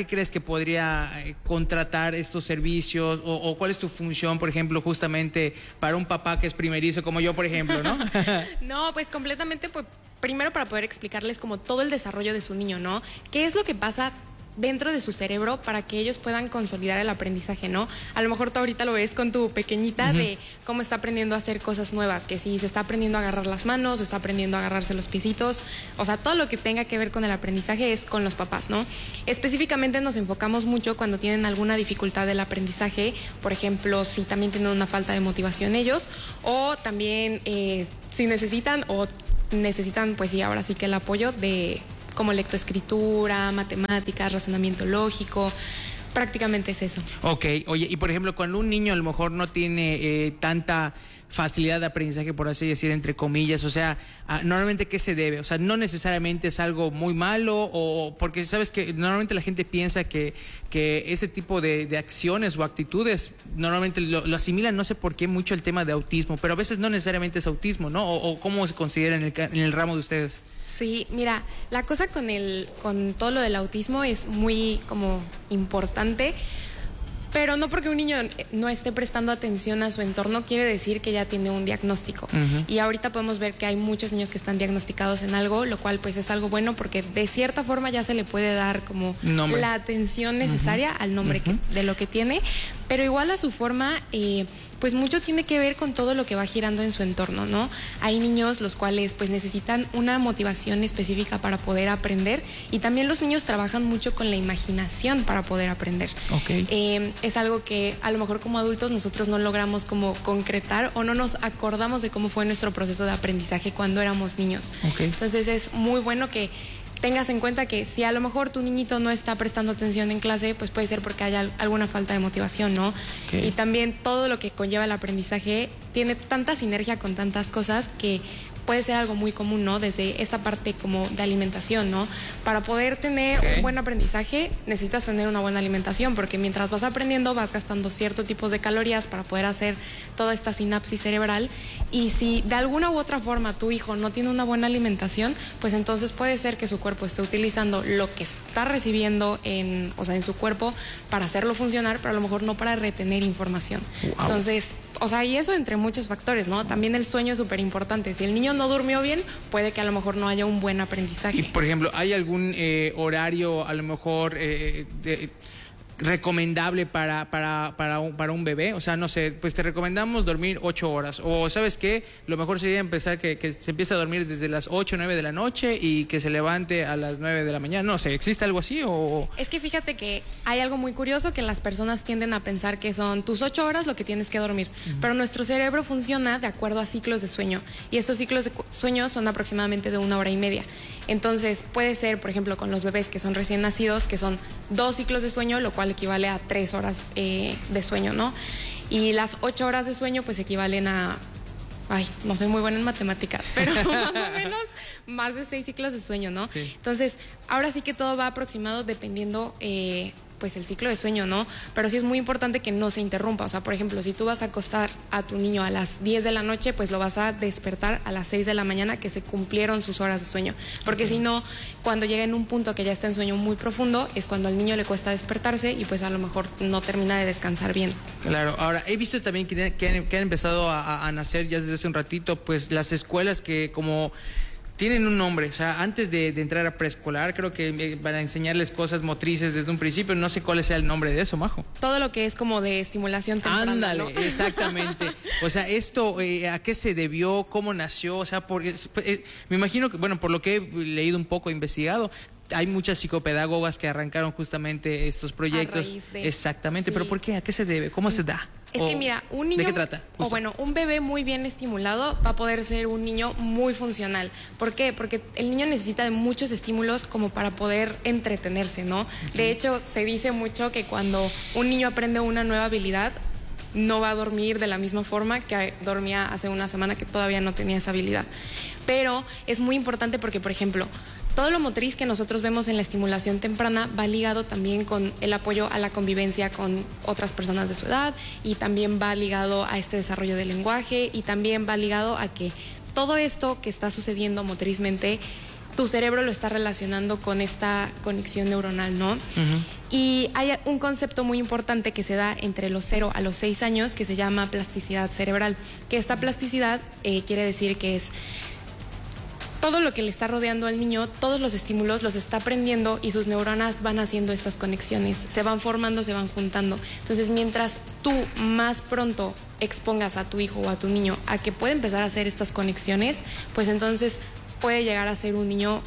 qué crees que podría contratar estos servicios? O cuál es tu función, por ejemplo, justamente para un papá que es primerizo, como yo, por ejemplo, ¿no? No, pues completamente, pues primero para poder explicarles como todo el desarrollo de su niño, ¿no? ¿Qué es lo que pasa dentro de su cerebro para que ellos puedan consolidar el aprendizaje, ¿no? A lo mejor tú ahorita lo ves con tu pequeñita de cómo está aprendiendo a hacer cosas nuevas, que si se está aprendiendo a agarrar las manos o está aprendiendo a agarrarse los piecitos, o sea, todo lo que tenga que ver con el aprendizaje es con los papás, ¿no? Específicamente nos enfocamos mucho cuando tienen alguna dificultad del aprendizaje, por ejemplo, si también tienen una falta de motivación ellos, o también si necesitan, pues sí, ahora sí que el apoyo de como lectoescritura, matemáticas, razonamiento lógico, prácticamente es eso. Ok, oye, y por ejemplo, cuando un niño a lo mejor no tiene tanta facilidad de aprendizaje, por así decir, entre comillas, o sea, normalmente ¿qué se debe? O sea, no necesariamente es algo muy malo, o porque sabes que normalmente la gente piensa que ese tipo de acciones o actitudes normalmente lo asimilan, no sé por qué, mucho el tema de autismo, pero a veces no necesariamente es autismo, ¿no? O ¿cómo se considera en el ramo de ustedes? Sí, mira, la cosa con todo lo del autismo es muy como importante, pero no porque un niño no esté prestando atención a su entorno quiere decir que ya tiene un diagnóstico. Y ahorita podemos ver que hay muchos niños que están diagnosticados en algo, lo cual pues es algo bueno porque de cierta forma ya se le puede dar como la atención necesaria al nombre de lo que tiene, pero igual a su forma pues mucho tiene que ver con todo lo que va girando en su entorno, ¿no? Hay niños los cuales pues necesitan una motivación específica para poder aprender, y también los niños trabajan mucho con la imaginación para poder aprender. Es algo que a lo mejor como adultos nosotros no logramos como concretar o no nos acordamos de cómo fue nuestro proceso de aprendizaje cuando éramos niños. Entonces es muy bueno que tengas en cuenta que si a lo mejor tu niñito no está prestando atención en clase, pues puede ser porque haya alguna falta de motivación, ¿no? Y también todo lo que conlleva el aprendizaje tiene tanta sinergia con tantas cosas que puede ser algo muy común, ¿no? Desde esta parte como de alimentación, ¿no? Para poder tener un buen aprendizaje necesitas tener una buena alimentación, porque mientras vas aprendiendo vas gastando ciertos tipos de calorías para poder hacer toda esta sinapsis cerebral, y si de alguna u otra forma tu hijo no tiene una buena alimentación, pues entonces puede ser que su cuerpo esté utilizando lo que está recibiendo en su cuerpo para hacerlo funcionar, pero a lo mejor no para retener información. Entonces, y eso entre muchos factores, ¿no? También el sueño es súper importante. Si el niño no durmió bien, puede que a lo mejor no haya un buen aprendizaje. Y, por ejemplo, ¿hay algún horario a lo mejor recomendable para un bebé? O sea, no sé, pues te recomendamos dormir 8 horas. O, ¿sabes qué? Lo mejor sería empezar que se empiece a dormir desde las 8 o 9 de la noche y que se levante a las 9 de la mañana. No sé, ¿existe algo así o...? Es que fíjate que hay algo muy curioso, que las personas tienden a pensar que son tus 8 horas lo que tienes que dormir. Pero nuestro cerebro funciona de acuerdo a ciclos de sueño. Y estos ciclos de sueño son aproximadamente de 1 hora y media. Entonces puede ser, por ejemplo, con los bebés que son recién nacidos, que son 2 ciclos de sueño, lo cual equivale a 3 horas de sueño, ¿no? Y las 8 horas de sueño pues equivalen a... no soy muy buena en matemáticas, pero más o menos más de 6 ciclos de sueño, ¿no? Sí. Entonces, ahora sí que todo va aproximado dependiendo pues el ciclo de sueño, ¿no? Pero sí es muy importante que no se interrumpa. O sea, por ejemplo, si tú vas a acostar a tu niño a las 10 de la noche, pues lo vas a despertar a las 6 de la mañana que se cumplieron sus horas de sueño. Porque si no, cuando llega en un punto que ya está en sueño muy profundo, es cuando al niño le cuesta despertarse y pues a lo mejor no termina de descansar bien. Claro. Ahora, he visto también que han empezado a nacer ya desde hace un ratito, pues las escuelas que como... tienen un nombre, o sea, antes de entrar a preescolar, creo que para enseñarles cosas motrices desde un principio, no sé cuál sea el nombre de eso, Majo. Todo lo que es como de estimulación temprana. Ándale, ¿no? Exactamente. O sea, esto, ¿a qué se debió? ¿Cómo nació? O sea, me imagino que, bueno, por lo que he leído un poco, investigado, hay muchas psicopedagogas que arrancaron justamente estos proyectos. Exactamente, sí. Pero ¿por qué? ¿A qué se debe? ¿Cómo se da? Es que mira, un niño... ¿De qué trata? O bueno, un bebé muy bien estimulado va a poder ser un niño muy funcional. ¿Por qué? Porque el niño necesita de muchos estímulos como para poder entretenerse, ¿no? De hecho, se dice mucho que cuando un niño aprende una nueva habilidad, no va a dormir de la misma forma que dormía hace una semana que todavía no tenía esa habilidad. Pero es muy importante porque, por ejemplo, todo lo motriz que nosotros vemos en la estimulación temprana va ligado también con el apoyo a la convivencia con otras personas de su edad, y también va ligado a este desarrollo del lenguaje, y también va ligado a que todo esto que está sucediendo motrizmente, tu cerebro lo está relacionando con esta conexión neuronal, ¿no? Y hay un concepto muy importante que se da entre los 0 a los 6 años que se llama plasticidad cerebral, que esta plasticidad quiere decir que es todo lo que le está rodeando al niño, todos los estímulos los está aprendiendo y sus neuronas van haciendo estas conexiones, se van formando, se van juntando. Entonces, mientras tú más pronto expongas a tu hijo o a tu niño a que puede empezar a hacer estas conexiones, pues entonces puede llegar a ser un niño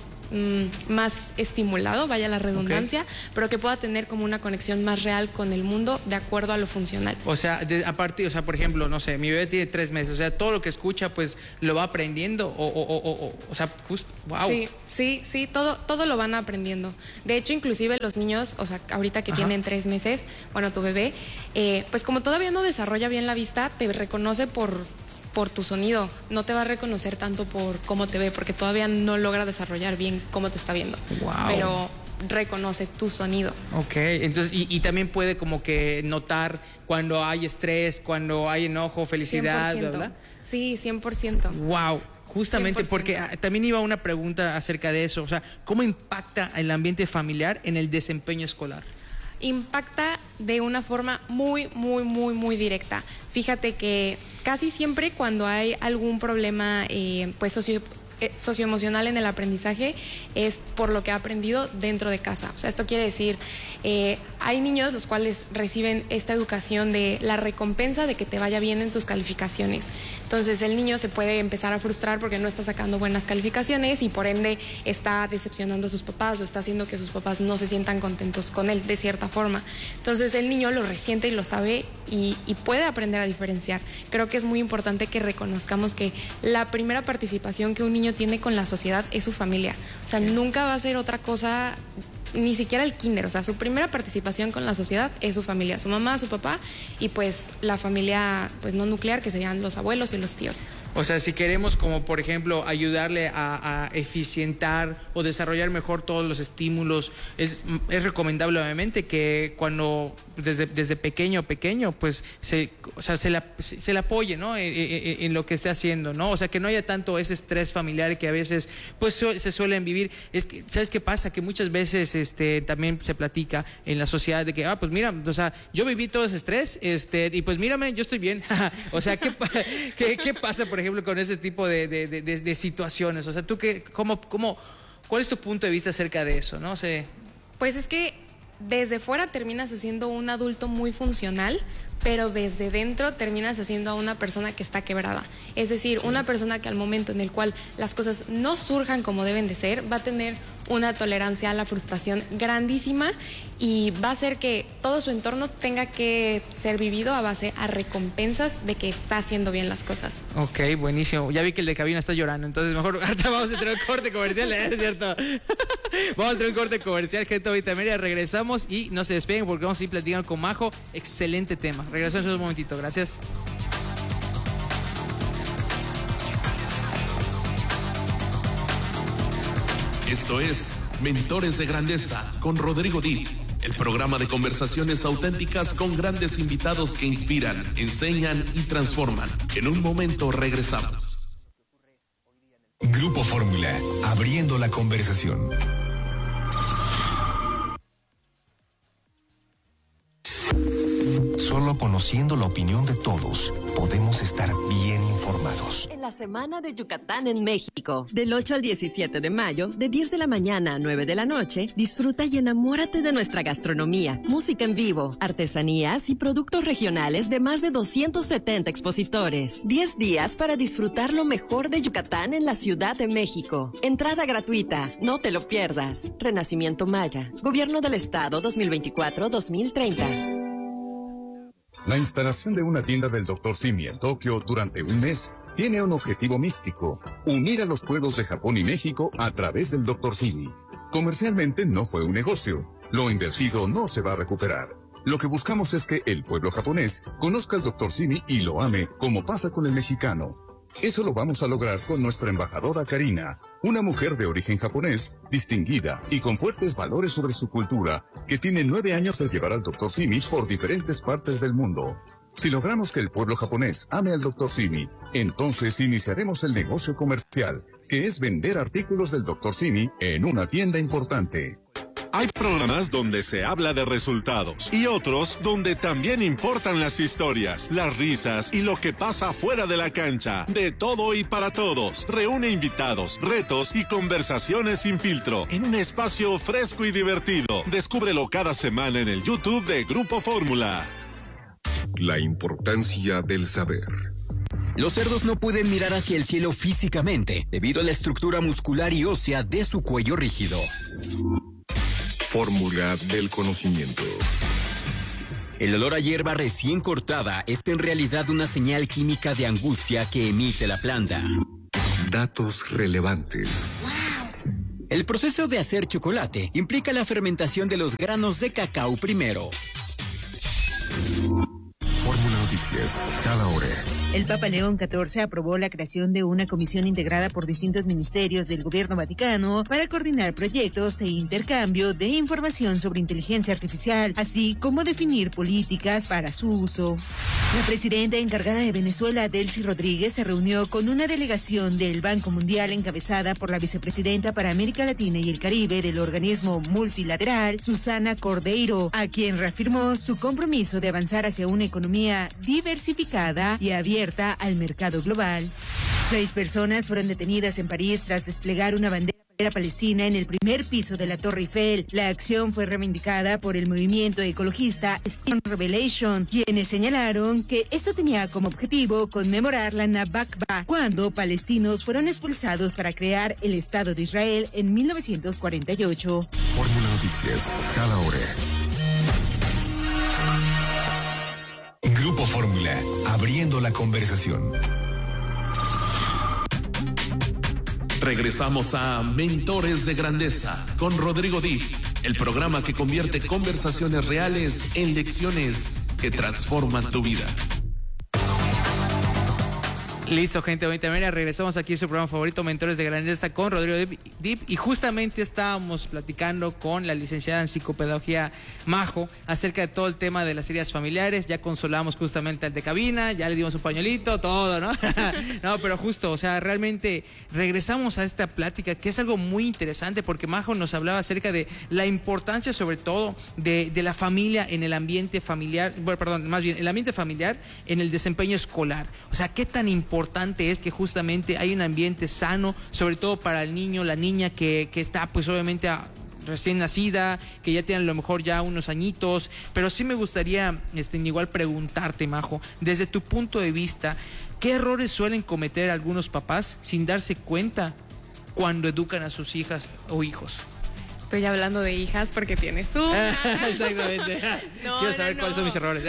más estimulado, vaya la redundancia, pero que pueda tener como una conexión más real con el mundo de acuerdo a lo funcional. O sea, por ejemplo, no sé, mi bebé tiene 3 meses, o sea, todo lo que escucha, pues, lo va aprendiendo, o sea, justo, wow. Sí, todo lo van aprendiendo. De hecho, inclusive los niños, o sea, ahorita que tienen 3 meses, bueno, tu bebé, pues como todavía no desarrolla bien la vista, te reconoce por tu sonido, no te va a reconocer tanto por cómo te ve, porque todavía no logra desarrollar bien cómo te está viendo. Wow. Pero reconoce tu sonido. Ok, entonces, y también puede como que notar cuando hay estrés, cuando hay enojo, felicidad, 100%. ¿verdad? Sí, 100%. Wow. Justamente 100%. Porque también iba una pregunta acerca de eso, o sea, ¿cómo impacta el ambiente familiar en el desempeño escolar? Impacta de una forma muy directa. Fíjate que casi siempre cuando hay algún problema pues socioemocional en el aprendizaje es por lo que ha aprendido dentro de casa. O sea, esto quiere decir, hay niños los cuales reciben esta educación de la recompensa de que te vaya bien en tus calificaciones. Entonces el niño se puede empezar a frustrar porque no está sacando buenas calificaciones y por ende está decepcionando a sus papás o está haciendo que sus papás no se sientan contentos con él de cierta forma. Entonces el niño lo resiente y lo sabe y puede aprender a diferenciar. Creo que es muy importante que reconozcamos que la primera participación que un niño tiene con la sociedad es su familia. O sea, nunca va a ser otra cosa, ni siquiera el kinder. O sea, su primera participación con la sociedad es su familia, su mamá, su papá y pues la familia pues no nuclear, que serían los abuelos y los tíos. O sea, si queremos como por ejemplo ayudarle a eficientar o desarrollar mejor todos los estímulos, es recomendable obviamente que cuando desde pequeño pues se le apoye, ¿no? En lo que esté haciendo, ¿no? O sea, que no haya tanto ese estrés familiar que a veces pues se suelen vivir. Es que, ¿sabes qué pasa? Que muchas veces también se platica en la sociedad de que, pues mira, o sea, yo viví todo ese estrés, y pues mírame, yo estoy bien. O sea, ¿qué pasa, por ejemplo, con ese tipo de situaciones? O sea, tú ¿cuál es tu punto de vista acerca de eso? No sé. Pues es que desde fuera terminas siendo un adulto muy funcional, pero desde dentro terminas haciendo a una persona que está quebrada. Es decir, una persona que al momento en el cual las cosas no surjan como deben de ser, va a tener una tolerancia a la frustración grandísima y va a hacer que todo su entorno tenga que ser vivido a base a recompensas de que está haciendo bien las cosas. Ok, buenísimo. Ya vi que el de cabina está llorando, entonces mejor ahorita vamos a entrar al corte comercial, ¿es cierto? Vamos a entrar al corte comercial, gente, ahorita media regresamos y no se despeguen porque vamos a ir platicando con Majo. Excelente tema. Regresamos en un momentito, gracias. Esto es Mentores de Grandeza con Rodrigo Dip, el programa de conversaciones auténticas con grandes invitados que inspiran, enseñan y transforman. En un momento regresamos. Grupo Fórmula, abriendo la conversación. Solo conociendo la opinión de todos, podemos estar bien informados. En la Semana de Yucatán en México, del 8 al 17 de mayo, de 10 de la mañana a 9 de la noche, disfruta y enamórate de nuestra gastronomía, música en vivo, artesanías y productos regionales de más de 270 expositores. 10 días para disfrutar lo mejor de Yucatán en la Ciudad de México. Entrada gratuita, no te lo pierdas. Renacimiento Maya, Gobierno del Estado 2024-2030. La instalación de una tienda del Dr. Simi en Tokio durante un mes tiene un objetivo místico: unir a los pueblos de Japón y México a través del Dr. Simi. Comercialmente no fue un negocio. Lo invertido no se va a recuperar. Lo que buscamos es que el pueblo japonés conozca al Dr. Simi y lo ame, como pasa con el mexicano. Eso lo vamos a lograr con nuestra embajadora Karina, una mujer de origen japonés, distinguida y con fuertes valores sobre su cultura, que tiene 9 años de llevar al Dr. Simi por diferentes partes del mundo. Si logramos que el pueblo japonés ame al Dr. Simi, entonces iniciaremos el negocio comercial, que es vender artículos del Dr. Simi en una tienda importante. Hay programas donde se habla de resultados y otros donde también importan las historias, las risas y lo que pasa fuera de la cancha. De todo y para todos. Reúne invitados, retos y conversaciones sin filtro en un espacio fresco y divertido. Descúbrelo cada semana en el YouTube de Grupo Fórmula. La importancia del saber. Los cerdos no pueden mirar hacia el cielo físicamente debido a la estructura muscular y ósea de su cuello rígido. Fórmula del conocimiento. El olor a hierba recién cortada es en realidad una señal química de angustia que emite la planta. Datos relevantes. El proceso de hacer chocolate implica la fermentación de los granos de cacao primero. Fórmula Noticias, cada hora. El Papa León XIV aprobó la creación de una comisión integrada por distintos ministerios del gobierno vaticano para coordinar proyectos e intercambio de información sobre inteligencia artificial, así como definir políticas para su uso. La presidenta encargada de Venezuela, Delcy Rodríguez, se reunió con una delegación del Banco Mundial encabezada por la vicepresidenta para América Latina y el Caribe del organismo multilateral, Susana Cordeiro, a quien reafirmó su compromiso de avanzar hacia una economía diversificada y abierta al mercado global. 6 personas fueron detenidas en París tras desplegar una bandera palestina en el primer piso de la Torre Eiffel. La acción fue reivindicada por el movimiento ecologista Stand Revelation, quienes señalaron que esto tenía como objetivo conmemorar la Nakba, cuando palestinos fueron expulsados para crear el Estado de Israel en 1948. Fórmula Noticias, cada hora. Grupo Fórmula, abriendo la conversación. Regresamos a Mentores de Grandeza con Rodrigo Dip, el programa que convierte conversaciones reales en lecciones que transforman tu vida. Listo, gente bonita. Mira, regresamos aquí a su programa favorito, Mentores de Grandeza, con Rodrigo Dip. Y justamente estábamos platicando con la licenciada en psicopedagogía Majo acerca de todo el tema de las heridas familiares. Ya consolamos justamente al de cabina, ya le dimos un pañuelito, todo, ¿no? No, pero justo, o sea, realmente regresamos a esta plática que es algo muy interesante porque Majo nos hablaba acerca de la importancia, sobre todo, de la familia en el ambiente familiar, bueno, perdón, más bien, el ambiente familiar en el desempeño escolar. O sea, qué tan importante es que justamente hay un ambiente sano, sobre todo para el niño, la niña que está pues obviamente recién nacida, que ya tiene a lo mejor ya unos añitos, pero sí me gustaría igual preguntarte, Majo, desde tu punto de vista, ¿qué errores suelen cometer algunos papás sin darse cuenta cuando educan a sus hijas o hijos? Estoy hablando de hijas porque tienes una. Exactamente. Quiero saber cuáles son mis errores.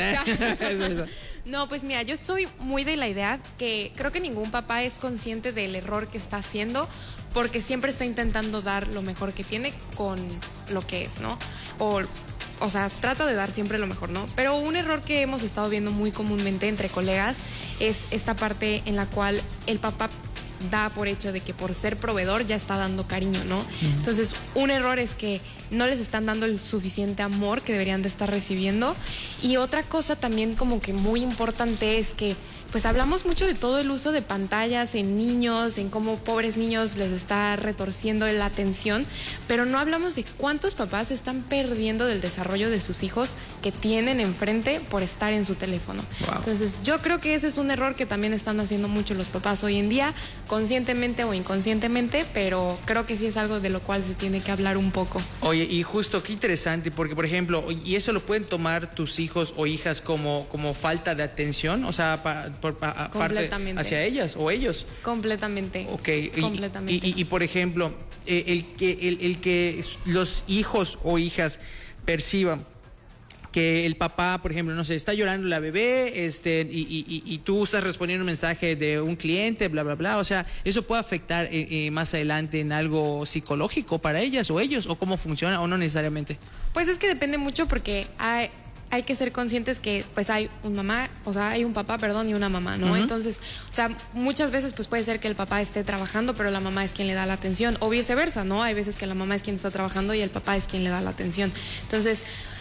No, pues mira, yo soy muy de la idea que creo que ningún papá es consciente del error que está haciendo porque siempre está intentando dar lo mejor que tiene con lo que es, ¿no? O sea, trata de dar siempre lo mejor, ¿no? Pero un error que hemos estado viendo muy comúnmente entre colegas es esta parte en la cual el papá da por hecho de que por ser proveedor ya está dando cariño, ¿no? Entonces, un error es que no les están dando el suficiente amor que deberían de estar recibiendo. Y otra cosa también como que muy importante es que pues hablamos mucho de todo el uso de pantallas en niños, en cómo pobres niños les está retorciendo la atención, pero no hablamos de cuántos papás están perdiendo del desarrollo de sus hijos que tienen enfrente por estar en su teléfono. Wow. Entonces yo creo que ese es un error que también están haciendo mucho los papás hoy en día, conscientemente o inconscientemente, pero creo que sí es algo de lo cual se tiene que hablar un poco. Oye, y justo qué interesante, porque por ejemplo, y eso lo pueden tomar tus hijos o hijas como falta de atención, o sea, aparte hacia ellas o ellos. Completamente. Ok. Completamente. Y por ejemplo, el que los hijos o hijas perciban que el papá, por ejemplo, no sé, está llorando la bebé, y tú estás respondiendo un mensaje de un cliente, bla, bla, bla, o sea, ¿eso puede afectar más adelante en algo psicológico para ellas o ellos, o cómo funciona, o no necesariamente? Pues es que depende mucho porque hay que ser conscientes que pues hay un papá, y una mamá, ¿no? Entonces, o sea, muchas veces pues puede ser que el papá esté trabajando, pero la mamá es quien le da la atención, o viceversa, ¿no? Hay veces que la mamá es quien está trabajando y el papá es quien le da la atención. Entonces,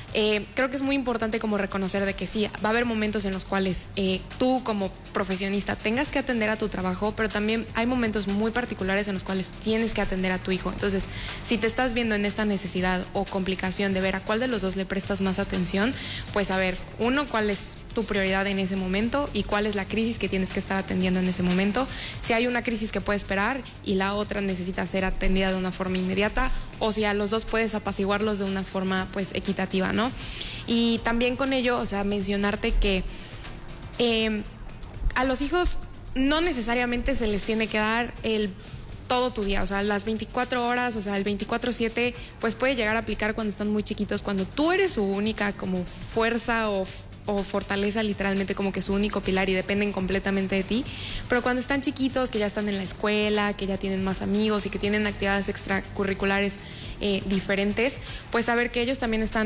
creo que es muy importante como reconocer de que sí, va a haber momentos en los cuales tú como profesionista tengas que atender a tu trabajo, pero también hay momentos muy particulares en los cuales tienes que atender a tu hijo. Entonces, si te estás viendo en esta necesidad o complicación de ver a cuál de los dos le prestas más atención, pues a ver, uno, cuál es tu prioridad en ese momento y cuál es la crisis que tienes que estar atendiendo en ese momento. Si hay una crisis que puede esperar y la otra necesita ser atendida de una forma inmediata, o si a los dos puedes apaciguarlos de una forma pues equitativa, ¿no? Y también con ello, o sea, mencionarte que a los hijos no necesariamente se les tiene que dar todo tu día, o sea, las 24 horas, o sea, el 24/7, pues puede llegar a aplicar cuando están muy chiquitos, cuando tú eres su única como fuerza o fortaleza, literalmente como que su único pilar y dependen completamente de ti. Pero cuando están chiquitos, que ya están en la escuela, que ya tienen más amigos y que tienen actividades extracurriculares diferentes, pues saber que ellos también están